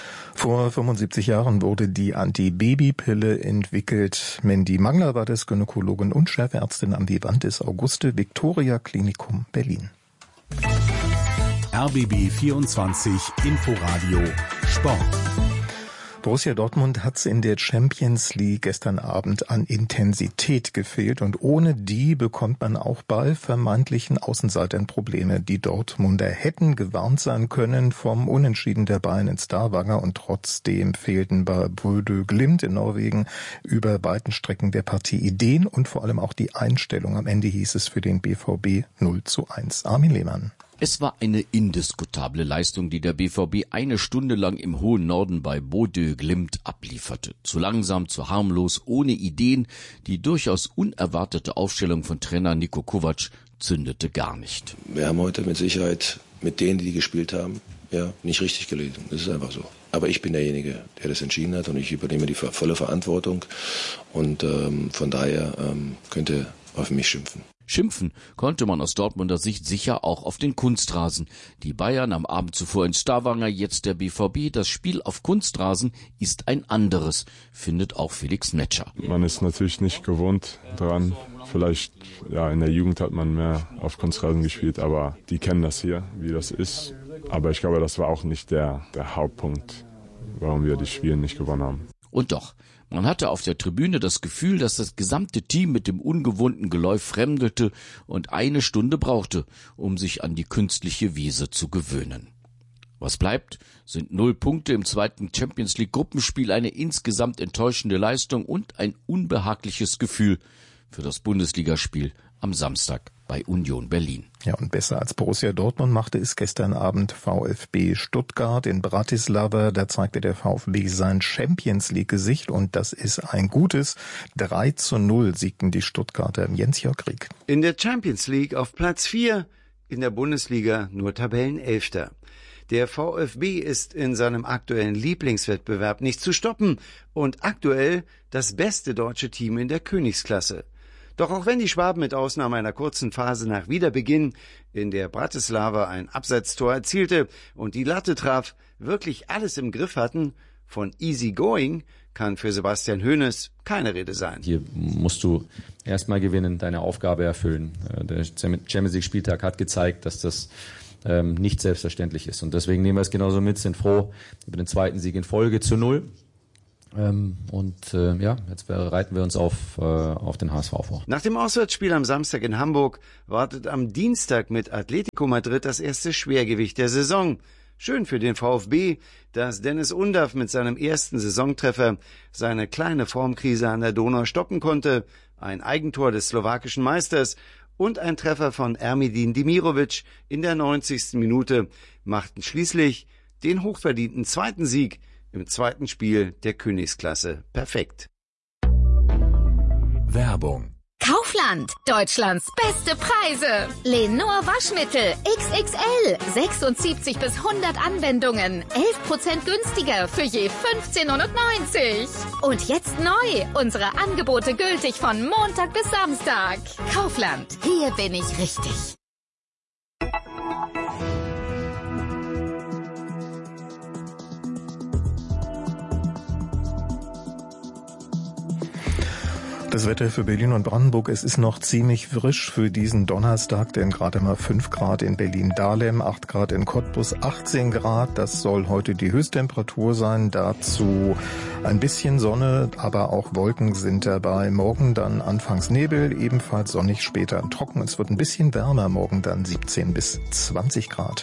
Vor 75 Jahren wurde die Antibabypille entwickelt. Mandy Mangler war das, Gynäkologin und Chefärztin am Vivantes Auguste Victoria Klinikum Berlin. RBB 24 Inforadio Sport. Borussia Dortmund hat's in der Champions League gestern Abend an Intensität gefehlt und ohne die bekommt man auch bei vermeintlichen Außenseitern Probleme. Die Dortmunder hätten gewarnt sein können vom Unentschieden der Bayern in Stavanger und trotzdem fehlten bei Bodø Glimt in Norwegen über weiten Strecken der Partie Ideen und vor allem auch die Einstellung. Am Ende hieß es für den BVB 0:1. Armin Lehmann. Es war eine indiskutable Leistung, die der BVB eine Stunde lang im hohen Norden bei Bodø Glimt ablieferte. Zu langsam, zu harmlos, ohne Ideen. Die durchaus unerwartete Aufstellung von Trainer Niko Kovac zündete gar nicht. Wir haben heute mit Sicherheit mit denen, die gespielt haben, nicht richtig gelesen. Das ist einfach so. Aber ich bin derjenige, der das entschieden hat und ich übernehme die volle Verantwortung und von daher könnt ihr auf mich schimpfen. Schimpfen konnte man aus Dortmunder Sicht sicher auch auf den Kunstrasen. Die Bayern am Abend zuvor in Stavanger, jetzt der BVB. Das Spiel auf Kunstrasen ist ein anderes, findet auch Felix Metscher. Man ist natürlich nicht gewohnt dran. Vielleicht, in der Jugend hat man mehr auf Kunstrasen gespielt, aber die kennen das hier, wie das ist. Aber ich glaube, das war auch nicht der Hauptpunkt, warum wir die Spiele nicht gewonnen haben. Und doch. Man hatte auf der Tribüne das Gefühl, dass das gesamte Team mit dem ungewohnten Geläuf fremdelte und eine Stunde brauchte, um sich an die künstliche Wiese zu gewöhnen. Was bleibt, sind 0 Punkte im zweiten Champions-League-Gruppenspiel, eine insgesamt enttäuschende Leistung und ein unbehagliches Gefühl für das Bundesligaspiel am Samstag bei Union Berlin. Ja, und besser als Borussia Dortmund machte es gestern Abend VfB Stuttgart in Bratislava. Da zeigte der VfB sein Champions-League-Gesicht und das ist ein gutes. 3:0 siegten die Stuttgarter. Jens-Jörg Rieck. In der Champions League auf Platz 4, in der Bundesliga nur Tabellenelfter. Der VfB ist in seinem aktuellen Lieblingswettbewerb nicht zu stoppen und aktuell das beste deutsche Team in der Königsklasse. Doch auch wenn die Schwaben mit Ausnahme einer kurzen Phase nach Wiederbeginn in der Bratislava ein Abseitstor erzielte und die Latte traf, wirklich alles im Griff hatten, von easy going kann für Sebastian Hoeneß keine Rede sein. Hier musst du erstmal gewinnen, deine Aufgabe erfüllen. Der Champions League Spieltag hat gezeigt, dass das nicht selbstverständlich ist. Und deswegen nehmen wir es genauso mit, sind froh über den zweiten Sieg in Folge zu 0. Jetzt bereiten wir uns auf den HSV vor. Nach dem Auswärtsspiel am Samstag in Hamburg wartet am Dienstag mit Atletico Madrid das erste Schwergewicht der Saison. Schön für den VfB, dass Dennis Undav mit seinem ersten Saisontreffer seine kleine Formkrise an der Donau stoppen konnte. Ein Eigentor des slowakischen Meisters und ein Treffer von Ermedin Demirovic in der 90. Minute machten schließlich den hochverdienten zweiten Sieg im zweiten Spiel der Königsklasse perfekt. Werbung. Kaufland, Deutschlands beste Preise. Lenor Waschmittel XXL, 76 bis 100 Anwendungen, 11% günstiger für je 15,99 €. Und jetzt neu, unsere Angebote gültig von Montag bis Samstag. Kaufland, hier bin ich richtig. Das Wetter für Berlin und Brandenburg, es ist noch ziemlich frisch für diesen Donnerstag, denn gerade mal 5 Grad in Berlin-Dahlem, 8 Grad in Cottbus, 18 Grad, das soll heute die Höchsttemperatur sein. Dazu ein bisschen Sonne, aber auch Wolken sind dabei. Morgen dann anfangs Nebel, ebenfalls sonnig, später trocken. Es wird ein bisschen wärmer, morgen dann 17 bis 20 Grad.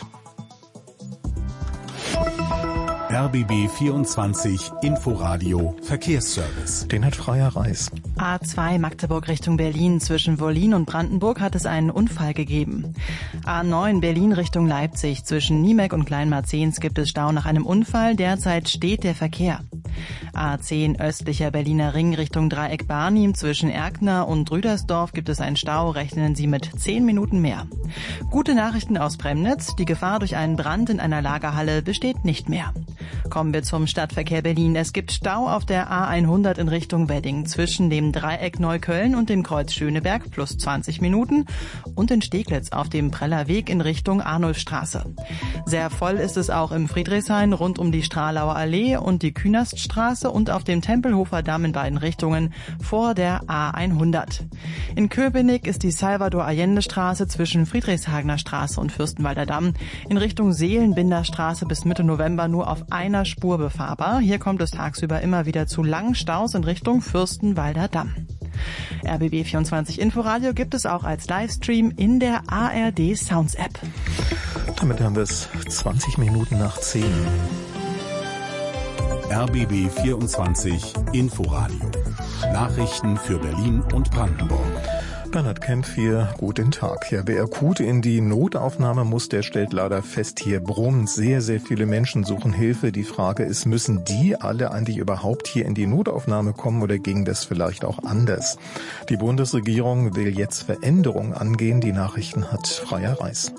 RBB 24 Inforadio Verkehrsservice. Den hat Freya Reis. A2 Magdeburg Richtung Berlin. Zwischen Wollin und Brandenburg hat es einen Unfall gegeben. A9 Berlin Richtung Leipzig. Zwischen Niemek und Kleinmarzens gibt es Stau nach einem Unfall. Derzeit steht der Verkehr. A10 östlicher Berliner Ring Richtung Dreieck Barnim. Zwischen Erkner und Rüdersdorf gibt es einen Stau. Rechnen Sie mit 10 Minuten mehr. Gute Nachrichten aus Premnitz. Die Gefahr durch einen Brand in einer Lagerhalle besteht nicht mehr. Kommen wir zum Stadtverkehr Berlin. Es gibt Stau auf der A100 in Richtung Wedding zwischen dem Dreieck Neukölln und dem Kreuz Schöneberg plus 20 Minuten und in Steglitz auf dem Preller Weg in Richtung Arnulfstraße. Sehr voll ist es auch im Friedrichshain rund um die Stralauer Allee und die Künaststraße und auf dem Tempelhofer Damm in beiden Richtungen vor der A100. In Köpenick ist die Salvador-Allende-Straße zwischen Friedrichshagener Straße und Fürstenwalder Damm in Richtung Seelenbinderstraße bis Mitte November nur auf einer Spur befahrbar. Hier kommt es tagsüber immer wieder zu langen Staus in Richtung Fürstenwalder Damm. RBB 24 Inforadio gibt es auch als Livestream in der ARD Sounds App. Damit haben wir es 20 Minuten nach 10. RBB 24 Inforadio. Nachrichten für Berlin und Brandenburg. Bernhard Kempf hier, guten Tag. Ja, wer akut in die Notaufnahme muss, der stellt leider fest, hier brummt. Sehr, sehr viele Menschen suchen Hilfe. Die Frage ist, müssen die alle eigentlich überhaupt hier in die Notaufnahme kommen oder ging das vielleicht auch anders? Die Bundesregierung will jetzt Veränderungen angehen. Die Nachrichten hat Freya Reis.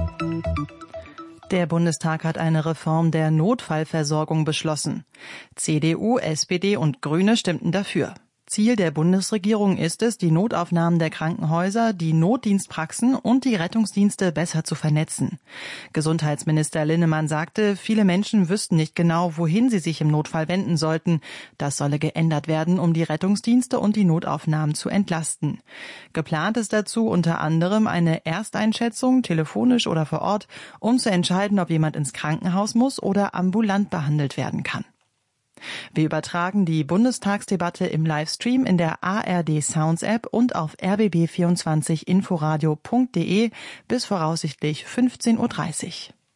Der Bundestag hat eine Reform der Notfallversorgung beschlossen. CDU, SPD und Grüne stimmten dafür. Ziel der Bundesregierung ist es, die Notaufnahmen der Krankenhäuser, die Notdienstpraxen und die Rettungsdienste besser zu vernetzen. Gesundheitsminister Linnemann sagte, viele Menschen wüssten nicht genau, wohin sie sich im Notfall wenden sollten. Das solle geändert werden, um die Rettungsdienste und die Notaufnahmen zu entlasten. Geplant ist dazu unter anderem eine Ersteinschätzung, telefonisch oder vor Ort, um zu entscheiden, ob jemand ins Krankenhaus muss oder ambulant behandelt werden kann. Wir übertragen die Bundestagsdebatte im Livestream in der ARD Sounds App und auf rbb24inforadio.de bis voraussichtlich 15:30 Uhr.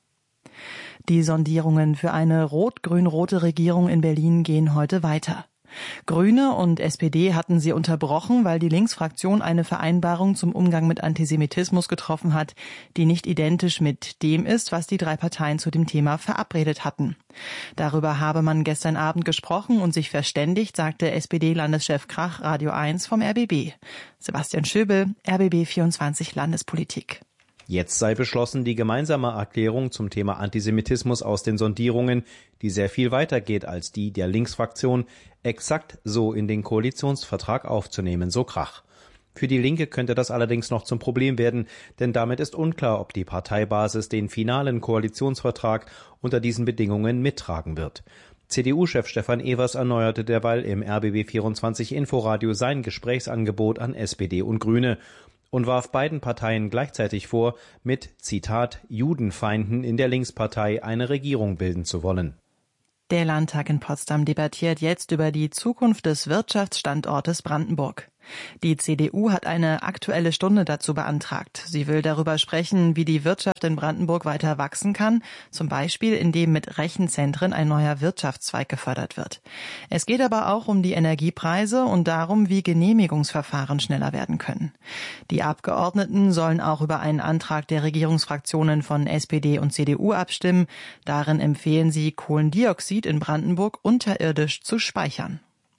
Die Sondierungen für eine rot-grün-rote Regierung in Berlin gehen heute weiter. Grüne und SPD hatten sie unterbrochen, weil die Linksfraktion eine Vereinbarung zum Umgang mit Antisemitismus getroffen hat, die nicht identisch mit dem ist, was die drei Parteien zu dem Thema verabredet hatten. Darüber habe man gestern Abend gesprochen und sich verständigt, sagte SPD-Landeschef Krach Radio 1 vom RBB. Sebastian Schöbel, RBB 24 Landespolitik. Jetzt sei beschlossen, die gemeinsame Erklärung zum Thema Antisemitismus aus den Sondierungen, die sehr viel weiter geht als die der Linksfraktion, exakt so in den Koalitionsvertrag aufzunehmen, so Krach. Für die Linke könnte das allerdings noch zum Problem werden, denn damit ist unklar, ob die Parteibasis den finalen Koalitionsvertrag unter diesen Bedingungen mittragen wird. CDU-Chef Stefan Evers erneuerte derweil im RBB 24 Inforadio sein Gesprächsangebot an SPD und Grüne und warf beiden Parteien gleichzeitig vor, mit, Zitat, Judenfeinden in der Linkspartei eine Regierung bilden zu wollen. Der Landtag in Potsdam debattiert jetzt über die Zukunft des Wirtschaftsstandortes Brandenburg. Die CDU hat eine Aktuelle Stunde dazu beantragt. Sie will darüber sprechen, wie die Wirtschaft in Brandenburg weiter wachsen kann, zum Beispiel indem mit Rechenzentren ein neuer Wirtschaftszweig gefördert wird. Es geht aber auch um die Energiepreise und darum, wie Genehmigungsverfahren schneller werden können. Die Abgeordneten sollen auch über einen Antrag der Regierungsfraktionen von SPD und CDU abstimmen. Darin empfehlen sie, Kohlendioxid in Brandenburg unterirdisch zu speichern.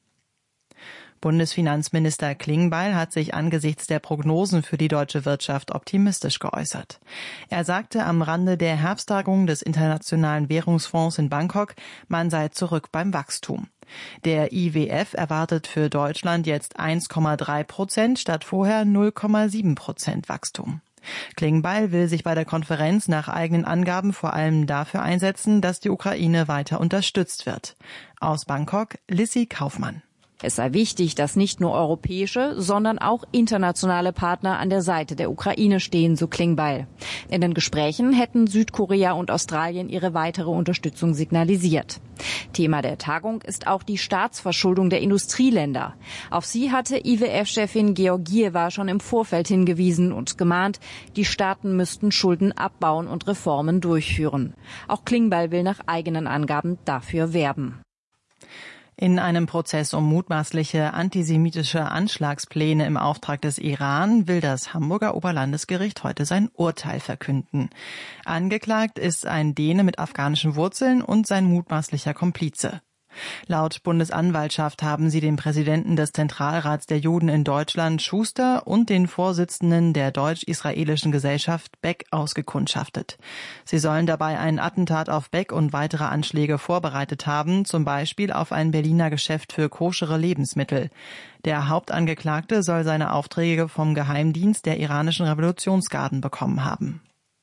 Bundesfinanzminister Klingbeil hat sich angesichts der Prognosen für die deutsche Wirtschaft optimistisch geäußert. Er sagte am Rande der Herbsttagung des Internationalen Währungsfonds in Bangkok, man sei zurück beim Wachstum. Der IWF erwartet für Deutschland jetzt 1,3% statt vorher 0,7% Wachstum. Klingbeil will sich bei der Konferenz nach eigenen Angaben vor allem dafür einsetzen, dass die Ukraine weiter unterstützt wird. Aus Bangkok, Lissy Kaufmann. Es sei wichtig, dass nicht nur europäische, sondern auch internationale Partner an der Seite der Ukraine stehen, so Klingbeil. In den Gesprächen hätten Südkorea und Australien ihre weitere Unterstützung signalisiert. Thema der Tagung ist auch die Staatsverschuldung der Industrieländer. Auf sie hatte IWF-Chefin Georgieva schon im Vorfeld hingewiesen und gemahnt, die Staaten müssten Schulden abbauen und Reformen durchführen. Auch Klingbeil will nach eigenen Angaben dafür werben. In einem Prozess um mutmaßliche antisemitische Anschlagspläne im Auftrag des Iran will das Hamburger Oberlandesgericht heute sein Urteil verkünden. Angeklagt ist ein Däne mit afghanischen Wurzeln und sein mutmaßlicher Komplize. Laut Bundesanwaltschaft haben sie den Präsidenten des Zentralrats der Juden in Deutschland, Schuster, und den Vorsitzenden der deutsch-israelischen Gesellschaft, Beck, ausgekundschaftet. Sie sollen dabei ein Attentat auf Beck und weitere Anschläge vorbereitet haben, zum Beispiel auf ein Berliner Geschäft für koschere Lebensmittel. Der Hauptangeklagte soll seine Aufträge vom Geheimdienst der iranischen Revolutionsgarden bekommen haben.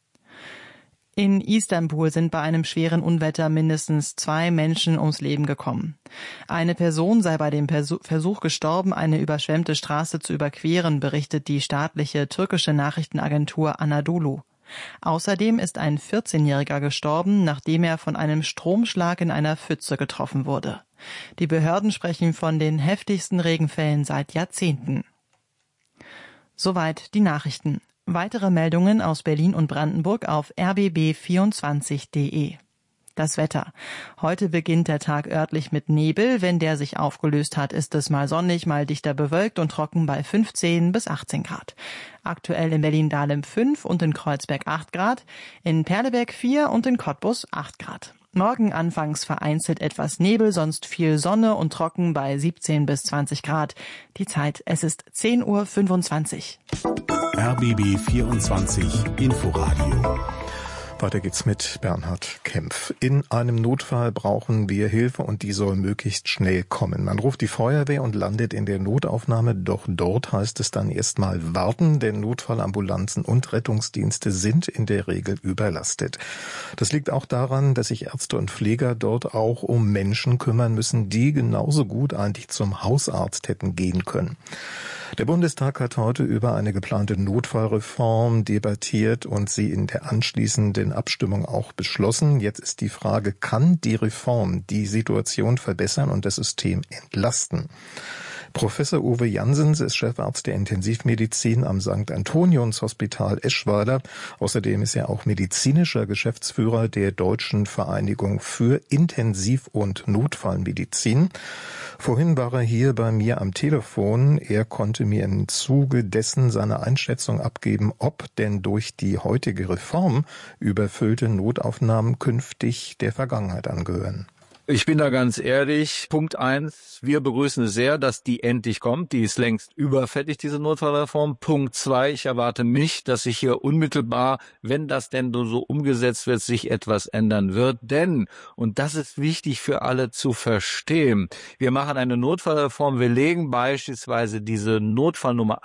In Istanbul sind bei einem schweren Unwetter mindestens 2 Menschen ums Leben gekommen. Eine Person sei bei dem Versuch gestorben, eine überschwemmte Straße zu überqueren, berichtet die staatliche türkische Nachrichtenagentur Anadolu. Außerdem ist ein 14-Jähriger gestorben, nachdem er von einem Stromschlag in einer Pfütze getroffen wurde. Die Behörden sprechen von den heftigsten Regenfällen seit Jahrzehnten. Soweit die Nachrichten. Weitere Meldungen aus Berlin und Brandenburg auf rbb24.de. Das Wetter. Heute beginnt der Tag örtlich mit Nebel. Wenn der sich aufgelöst hat, ist es mal sonnig, mal dichter bewölkt und trocken bei 15 bis 18 Grad. Aktuell in Berlin-Dahlem 5 und in Kreuzberg 8 Grad, in Perleberg 4 und in Cottbus 8 Grad. Morgen anfangs vereinzelt etwas Nebel, sonst viel Sonne und trocken bei 17 bis 20 Grad. Die Zeit, es ist 10:25 Uhr. RBB 24 Inforadio. Weiter geht's mit Bernhard Kempf. In einem Notfall brauchen wir Hilfe und die soll möglichst schnell kommen. Man ruft die Feuerwehr und landet in der Notaufnahme, doch dort heißt es dann erstmal warten, denn Notfallambulanzen und Rettungsdienste sind in der Regel überlastet. Das liegt auch daran, dass sich Ärzte und Pfleger dort auch um Menschen kümmern müssen, die genauso gut eigentlich zum Hausarzt hätten gehen können. Der Bundestag hat heute über eine geplante Notfallreform debattiert und sie in der anschließenden Abstimmung auch beschlossen. Jetzt ist die Frage, kann die Reform die Situation verbessern und das System entlasten? Professor Uwe Janssens ist Chefarzt der Intensivmedizin am St. Antonius Hospital Eschweiler. Außerdem ist er auch medizinischer Geschäftsführer der Deutschen Vereinigung für Intensiv- und Notfallmedizin. Vorhin war er hier bei mir am Telefon. Er konnte mir im Zuge dessen seine Einschätzung abgeben, ob denn durch die heutige Reform überfüllte Notaufnahmen künftig der Vergangenheit angehören. Ich bin da ganz ehrlich. Punkt 1, wir begrüßen es sehr, dass die endlich kommt. Die ist längst überfällig, diese Notfallreform. Punkt 2, ich erwarte nicht, dass sich hier unmittelbar, wenn das denn so umgesetzt wird, sich etwas ändern wird. Denn, und das ist wichtig für alle zu verstehen, wir machen eine Notfallreform, wir legen beispielsweise diese Notfallnummer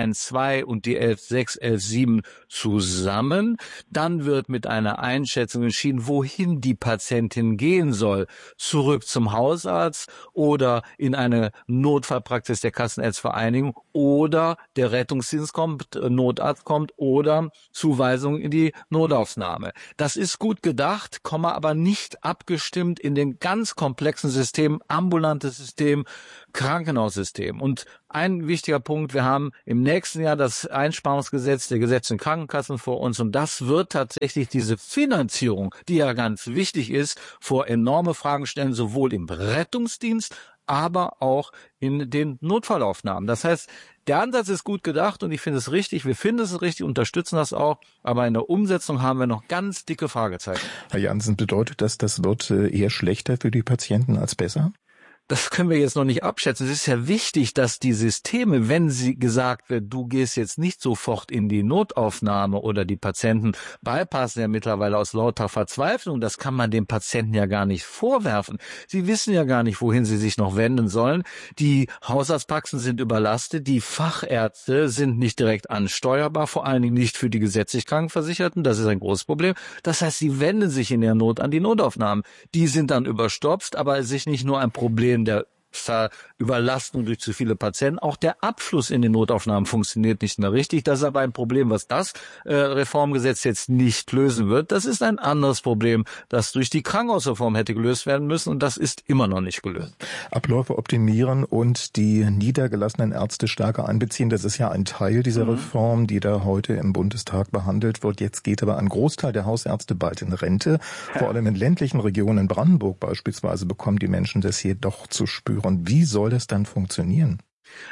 112 und die 116, 117 zusammen. Dann wird mit einer Einschätzung entschieden, wohin die Patientin gehen soll. Zurück zum Hausarzt oder in eine Notfallpraxis der Kassenärztevereinigung oder der Rettungsdienst kommt, Notarzt kommt oder Zuweisung in die Notaufnahme. Das ist gut gedacht, aber nicht abgestimmt in den ganz komplexen Systemen, ambulantes System, Krankenhaussystem. Und ein wichtiger Punkt, wir haben im nächsten Jahr das Einsparungsgesetz der gesetzlichen Krankenkassen vor uns und das wird tatsächlich diese Finanzierung, die ja ganz wichtig ist, vor enorme Fragen stellen, sowohl im Rettungsdienst, aber auch in den Notfallaufnahmen. Das heißt, der Ansatz ist gut gedacht und ich finde es richtig, wir finden es richtig, unterstützen das auch, aber in der Umsetzung haben wir noch ganz dicke Fragezeichen. Herr Jansen, bedeutet das wird eher schlechter für die Patienten als besser? Das können wir jetzt noch nicht abschätzen. Es ist ja wichtig, dass die Systeme, wenn sie gesagt wird, du gehst jetzt nicht sofort in die Notaufnahme oder die Patienten bypassen ja mittlerweile aus lauter Verzweiflung, das kann man dem Patienten ja gar nicht vorwerfen. Sie wissen ja gar nicht, wohin sie sich noch wenden sollen. Die Hausarztpraxen sind überlastet, die Fachärzte sind nicht direkt ansteuerbar, vor allen Dingen nicht für die gesetzlich Krankenversicherten, das ist ein großes Problem. Das heißt, sie wenden sich in der Not an die Notaufnahmen. Die sind dann überstopft, aber es ist nicht nur ein Problem der Überlastung durch zu viele Patienten. Auch der Abschluss in den Notaufnahmen funktioniert nicht mehr richtig. Das ist aber ein Problem, was das Reformgesetz jetzt nicht lösen wird. Das ist ein anderes Problem, das durch die Krankenhausreform hätte gelöst werden müssen und das ist immer noch nicht gelöst. Abläufe optimieren und die niedergelassenen Ärzte stärker einbeziehen, das ist ja ein Teil dieser Reform, die da heute im Bundestag behandelt wird. Jetzt geht aber ein Großteil der Hausärzte bald in Rente. Vor allem in ländlichen Regionen, in Brandenburg beispielsweise, bekommen die Menschen das hier doch zu spüren. Und wie soll das dann funktionieren?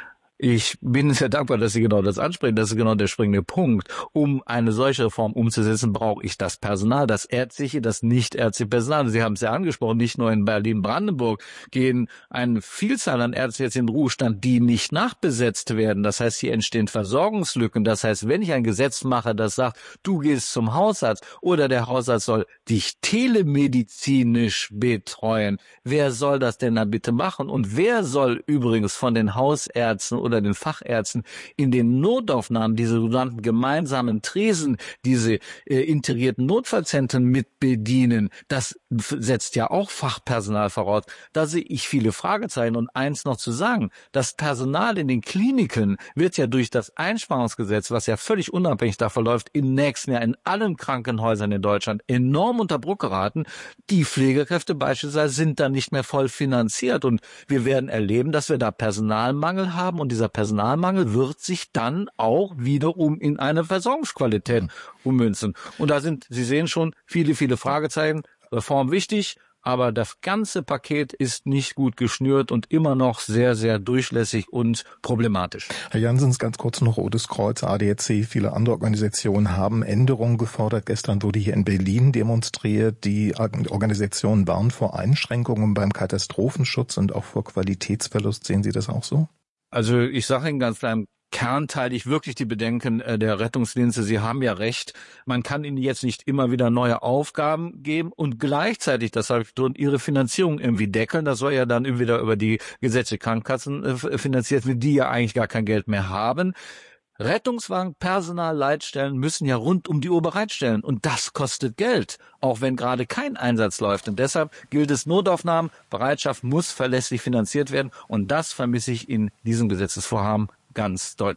Ich bin sehr dankbar, dass Sie genau das ansprechen. Das ist genau der springende Punkt. Um eine solche Reform umzusetzen, brauche ich das Personal, das ärztliche, das nicht ärztliche Personal. Sie haben es ja angesprochen, nicht nur in Berlin-Brandenburg gehen eine Vielzahl an Ärzten jetzt in den Ruhestand, die nicht nachbesetzt werden. Das heißt, hier entstehen Versorgungslücken. Das heißt, wenn ich ein Gesetz mache, das sagt, du gehst zum Hausarzt oder der Hausarzt soll dich telemedizinisch betreuen, wer soll das denn dann bitte machen? Und wer soll übrigens von den Hausärzten oder den Fachärzten in den Notaufnahmen diese sogenannten gemeinsamen Tresen, diese integrierten Notfallzentren mit bedienen? Das setzt ja auch Fachpersonal voraus. Da sehe ich viele Fragezeichen. Und eins noch zu sagen, das Personal in den Kliniken wird ja durch das Einsparungsgesetz, was ja völlig unabhängig davon läuft, im nächsten Jahr in allen Krankenhäusern in Deutschland enorm unter Druck geraten. Die Pflegekräfte beispielsweise sind dann nicht mehr voll finanziert. Und wir werden erleben, dass wir da Personalmangel haben und dieser Personalmangel wird sich dann auch wiederum in eine Versorgungsqualität ummünzen. Und da sind, Sie sehen schon, viele, viele Fragezeichen. Reform wichtig, aber das ganze Paket ist nicht gut geschnürt und immer noch sehr, sehr durchlässig und problematisch. Herr Janssens, ganz kurz noch Rotes Kreuz, ADAC, viele andere Organisationen haben Änderungen gefordert. Gestern wurde hier in Berlin demonstriert. Die Organisationen warnen vor Einschränkungen beim Katastrophenschutz und auch vor Qualitätsverlust. Sehen Sie das auch so? Also ich sage Ihnen ganz klar, im Kern teile ich wirklich die Bedenken der Rettungsdienste. Sie haben ja recht, man kann ihnen jetzt nicht immer wieder neue Aufgaben geben und gleichzeitig, das habe ich betont, ihre Finanzierung irgendwie deckeln. Das soll ja dann wieder über die gesetzliche Krankenkassen finanziert werden, die ja eigentlich gar kein Geld mehr haben. Rettungswagen, Personal, Leitstellen müssen ja rund um die Uhr bereitstellen und das kostet Geld, auch wenn gerade kein Einsatz läuft. Und deshalb gilt es, Notaufnahmen, Bereitschaft muss verlässlich finanziert werden und das vermisse ich in diesem Gesetzesvorhaben ganz deutlich.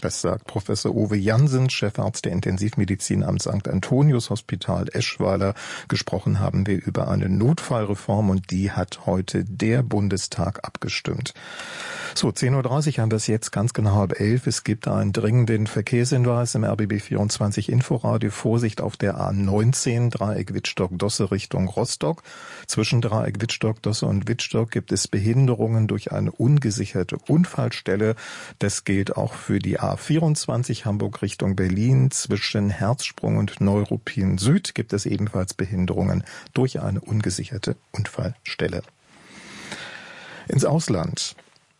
Das sagt Professor Uwe Jansen, Chefarzt der Intensivmedizin am St. Antonius Hospital Eschweiler. Gesprochen haben wir über eine Notfallreform und die hat heute der Bundestag abgestimmt. So, 10.30 Uhr haben wir es jetzt, ganz genau 10:30. Es gibt einen dringenden Verkehrshinweis im RBB 24 Inforadio. Vorsicht auf der A19, Dreieck Wittstock-Dosse Richtung Rostock. Zwischen Dreieck Wittstock-Dosse und Wittstock gibt es Behinderungen durch eine ungesicherte Unfallstelle. Das gilt auch für die A24 Hamburg Richtung Berlin. Zwischen Herzsprung und Neuruppin Süd gibt es ebenfalls Behinderungen durch eine ungesicherte Unfallstelle. Ins Ausland.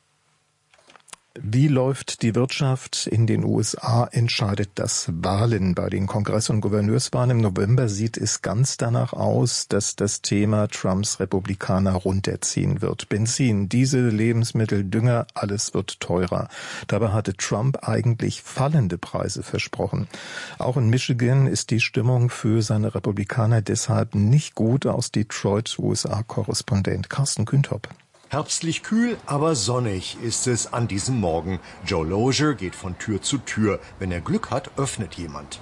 Wie läuft die Wirtschaft in den USA, entscheidet das Wahlen. Bei den Kongress- und Gouverneurswahlen im November sieht es ganz danach aus, dass das Thema Trumps Republikaner runterziehen wird. Benzin, Diesel, Lebensmittel, Dünger, alles wird teurer. Dabei hatte Trump eigentlich fallende Preise versprochen. Auch in Michigan ist die Stimmung für seine Republikaner deshalb nicht gut. Aus Detroit, USA-Korrespondent Carsten Küntop. Herbstlich kühl, aber sonnig ist es an diesem Morgen. Joe Lozier geht von Tür zu Tür. Wenn er Glück hat, öffnet jemand.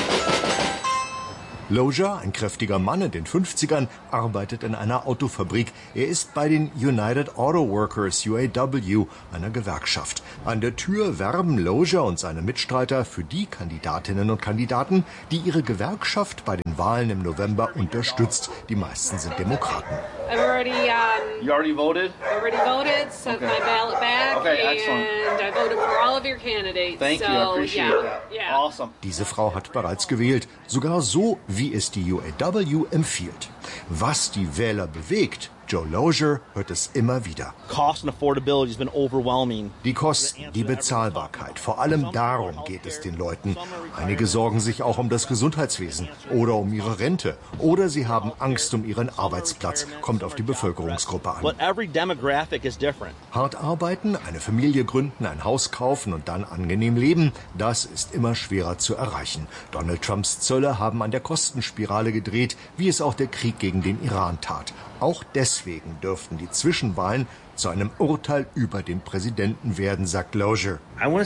Lozier, ein kräftiger Mann in den 50ern, arbeitet in einer Autofabrik. Er ist bei den United Auto Workers, UAW, einer Gewerkschaft. An der Tür werben Lozier und seine Mitstreiter für die Kandidatinnen und Kandidaten, die ihre Gewerkschaft bei den Wahlen im November unterstützt. Die meisten sind Demokraten. You already voted? Already voted, sent my ballot back, and I voted for all of your candidates. Thank you, I appreciate that. Yeah. Awesome. Diese Frau hat bereits gewählt, sogar so, wie es die UAW empfiehlt. Was die Wähler bewegt, Joe Lozier hört es immer wieder. Cost and affordability has been overwhelming. Die Kosten, die Bezahlbarkeit, vor allem darum geht es den Leuten. Einige sorgen sich auch um das Gesundheitswesen oder um ihre Rente oder sie haben Angst um ihren Arbeitsplatz, kommt auf die Bevölkerungsgruppe an. But every demographic is different. Hart arbeiten, eine Familie gründen, ein Haus kaufen und dann angenehm leben, das ist immer schwerer zu erreichen. Donald Trumps Zölle haben an der Kostenspirale gedreht, wie es auch der Krieg gegen den Iran tat. Auch deswegen dürften die Zwischenwahlen zu einem Urteil über den Präsidenten werden, sagt Lozier.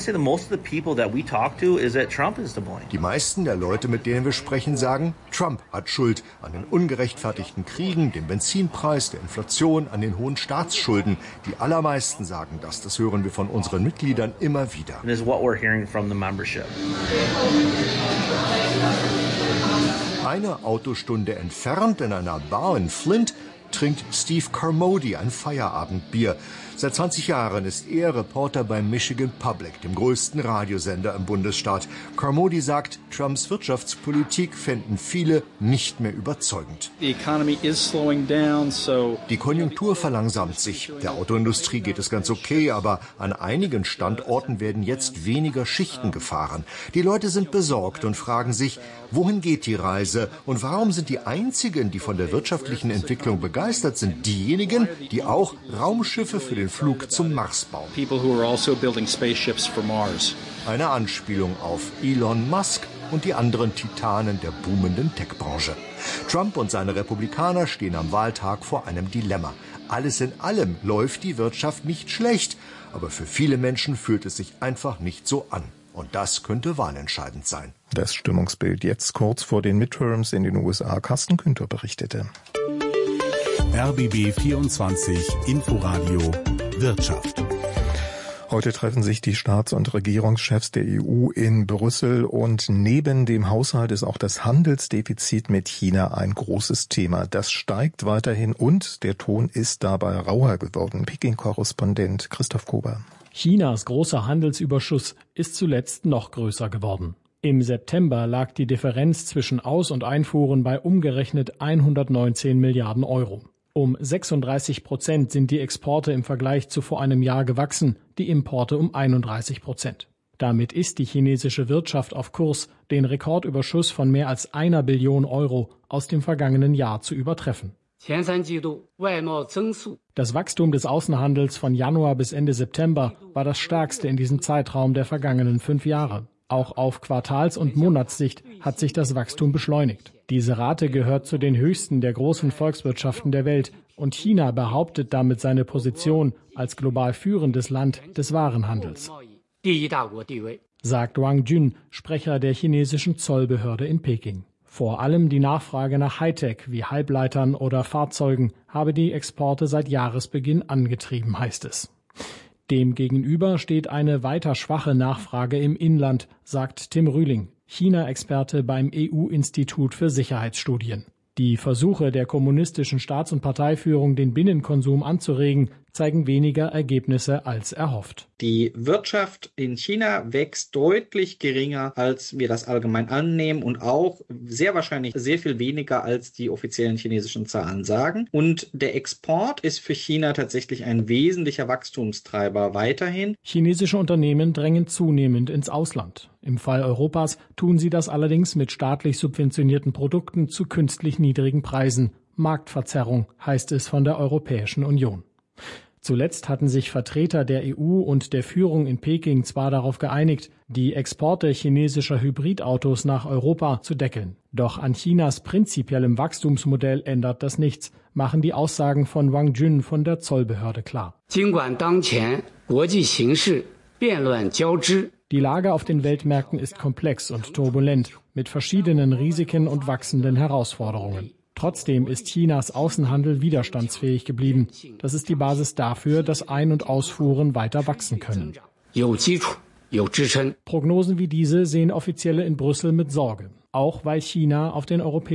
Die meisten der Leute, mit denen wir sprechen, sagen, Trump hat Schuld an den ungerechtfertigten Kriegen, dem Benzinpreis, der Inflation, an den hohen Staatsschulden. Die allermeisten sagen das hören wir von unseren Mitgliedern immer wieder. Eine Autostunde entfernt in einer Bar in Flint trinkt Steve Carmody ein Feierabendbier. Seit 20 Jahren ist er Reporter beim Michigan Public, dem größten Radiosender im Bundesstaat. Carmody sagt, Trumps Wirtschaftspolitik fänden viele nicht mehr überzeugend. The economy is slowing down, so die Konjunktur verlangsamt sich. Der Autoindustrie geht es ganz okay, aber an einigen Standorten werden jetzt weniger Schichten gefahren. Die Leute sind besorgt und fragen sich, wohin geht die Reise? Und warum sind die einzigen, die von der wirtschaftlichen Entwicklung begeistert sind, diejenigen, die auch Raumschiffe für den Flug zum Mars bauen? Eine Anspielung auf Elon Musk und die anderen Titanen der boomenden Tech-Branche. Trump und seine Republikaner stehen am Wahltag vor einem Dilemma. Alles in allem läuft die Wirtschaft nicht schlecht, aber für viele Menschen fühlt es sich einfach nicht so an. Und das könnte wahlentscheidend sein. Das Stimmungsbild jetzt kurz vor den Midterms in den USA. Carsten Künther berichtete. RBB 24 Inforadio Wirtschaft. Heute treffen sich die Staats- und Regierungschefs der EU in Brüssel und neben dem Haushalt ist auch das Handelsdefizit mit China ein großes Thema. Das steigt weiterhin und der Ton ist dabei rauer geworden. Peking-Korrespondent Christoph Kober. Chinas großer Handelsüberschuss ist zuletzt noch größer geworden. Im September lag die Differenz zwischen Aus- und Einfuhren bei umgerechnet 119 Milliarden Euro. Um 36% sind die Exporte im Vergleich zu vor einem Jahr gewachsen, die Importe um 31%. Damit ist die chinesische Wirtschaft auf Kurs, den Rekordüberschuss von mehr als 1 Billion Euro aus dem vergangenen Jahr zu übertreffen. Das Wachstum des Außenhandels von Januar bis Ende September war das stärkste in diesem Zeitraum der vergangenen 5 Jahre. Auch auf Quartals- und Monatssicht hat sich das Wachstum beschleunigt. Diese Rate gehört zu den höchsten der großen Volkswirtschaften der Welt und China behauptet damit seine Position als global führendes Land des Warenhandels. sagt Wang Jun, Sprecher der chinesischen Zollbehörde in Peking. Vor allem die Nachfrage nach Hightech wie Halbleitern oder Fahrzeugen habe die Exporte seit Jahresbeginn angetrieben, heißt es. Demgegenüber steht eine weiter schwache Nachfrage im Inland, sagt Tim Rühling, China-Experte beim EU-Institut für Sicherheitsstudien. Die Versuche der kommunistischen Staats- und Parteiführung, den Binnenkonsum anzuregen, zeigen weniger Ergebnisse als erhofft. Die Wirtschaft in China wächst deutlich geringer, als wir das allgemein annehmen und auch sehr wahrscheinlich sehr viel weniger, als die offiziellen chinesischen Zahlen sagen. Und der Export ist für China tatsächlich ein wesentlicher Wachstumstreiber weiterhin. Chinesische Unternehmen drängen zunehmend ins Ausland. Im Fall Europas tun sie das allerdings mit staatlich subventionierten Produkten zu künstlich niedrigen Preisen. Marktverzerrung heißt es von der Europäischen Union. Zuletzt hatten sich Vertreter der EU und der Führung in Peking zwar darauf geeinigt, die Exporte chinesischer Hybridautos nach Europa zu deckeln. Doch an Chinas prinzipiellem Wachstumsmodell ändert das nichts, machen die Aussagen von Wang Jun von der Zollbehörde klar. Die Lage auf den Weltmärkten ist komplex und turbulent, mit verschiedenen Risiken und wachsenden Herausforderungen. Trotzdem ist Chinas Außenhandel widerstandsfähig geblieben. Das ist die Basis dafür, dass Ein- und Ausfuhren weiter wachsen können. Prognosen wie diese sehen Offizielle in Brüssel mit Sorge, auch weil China auf den europäischen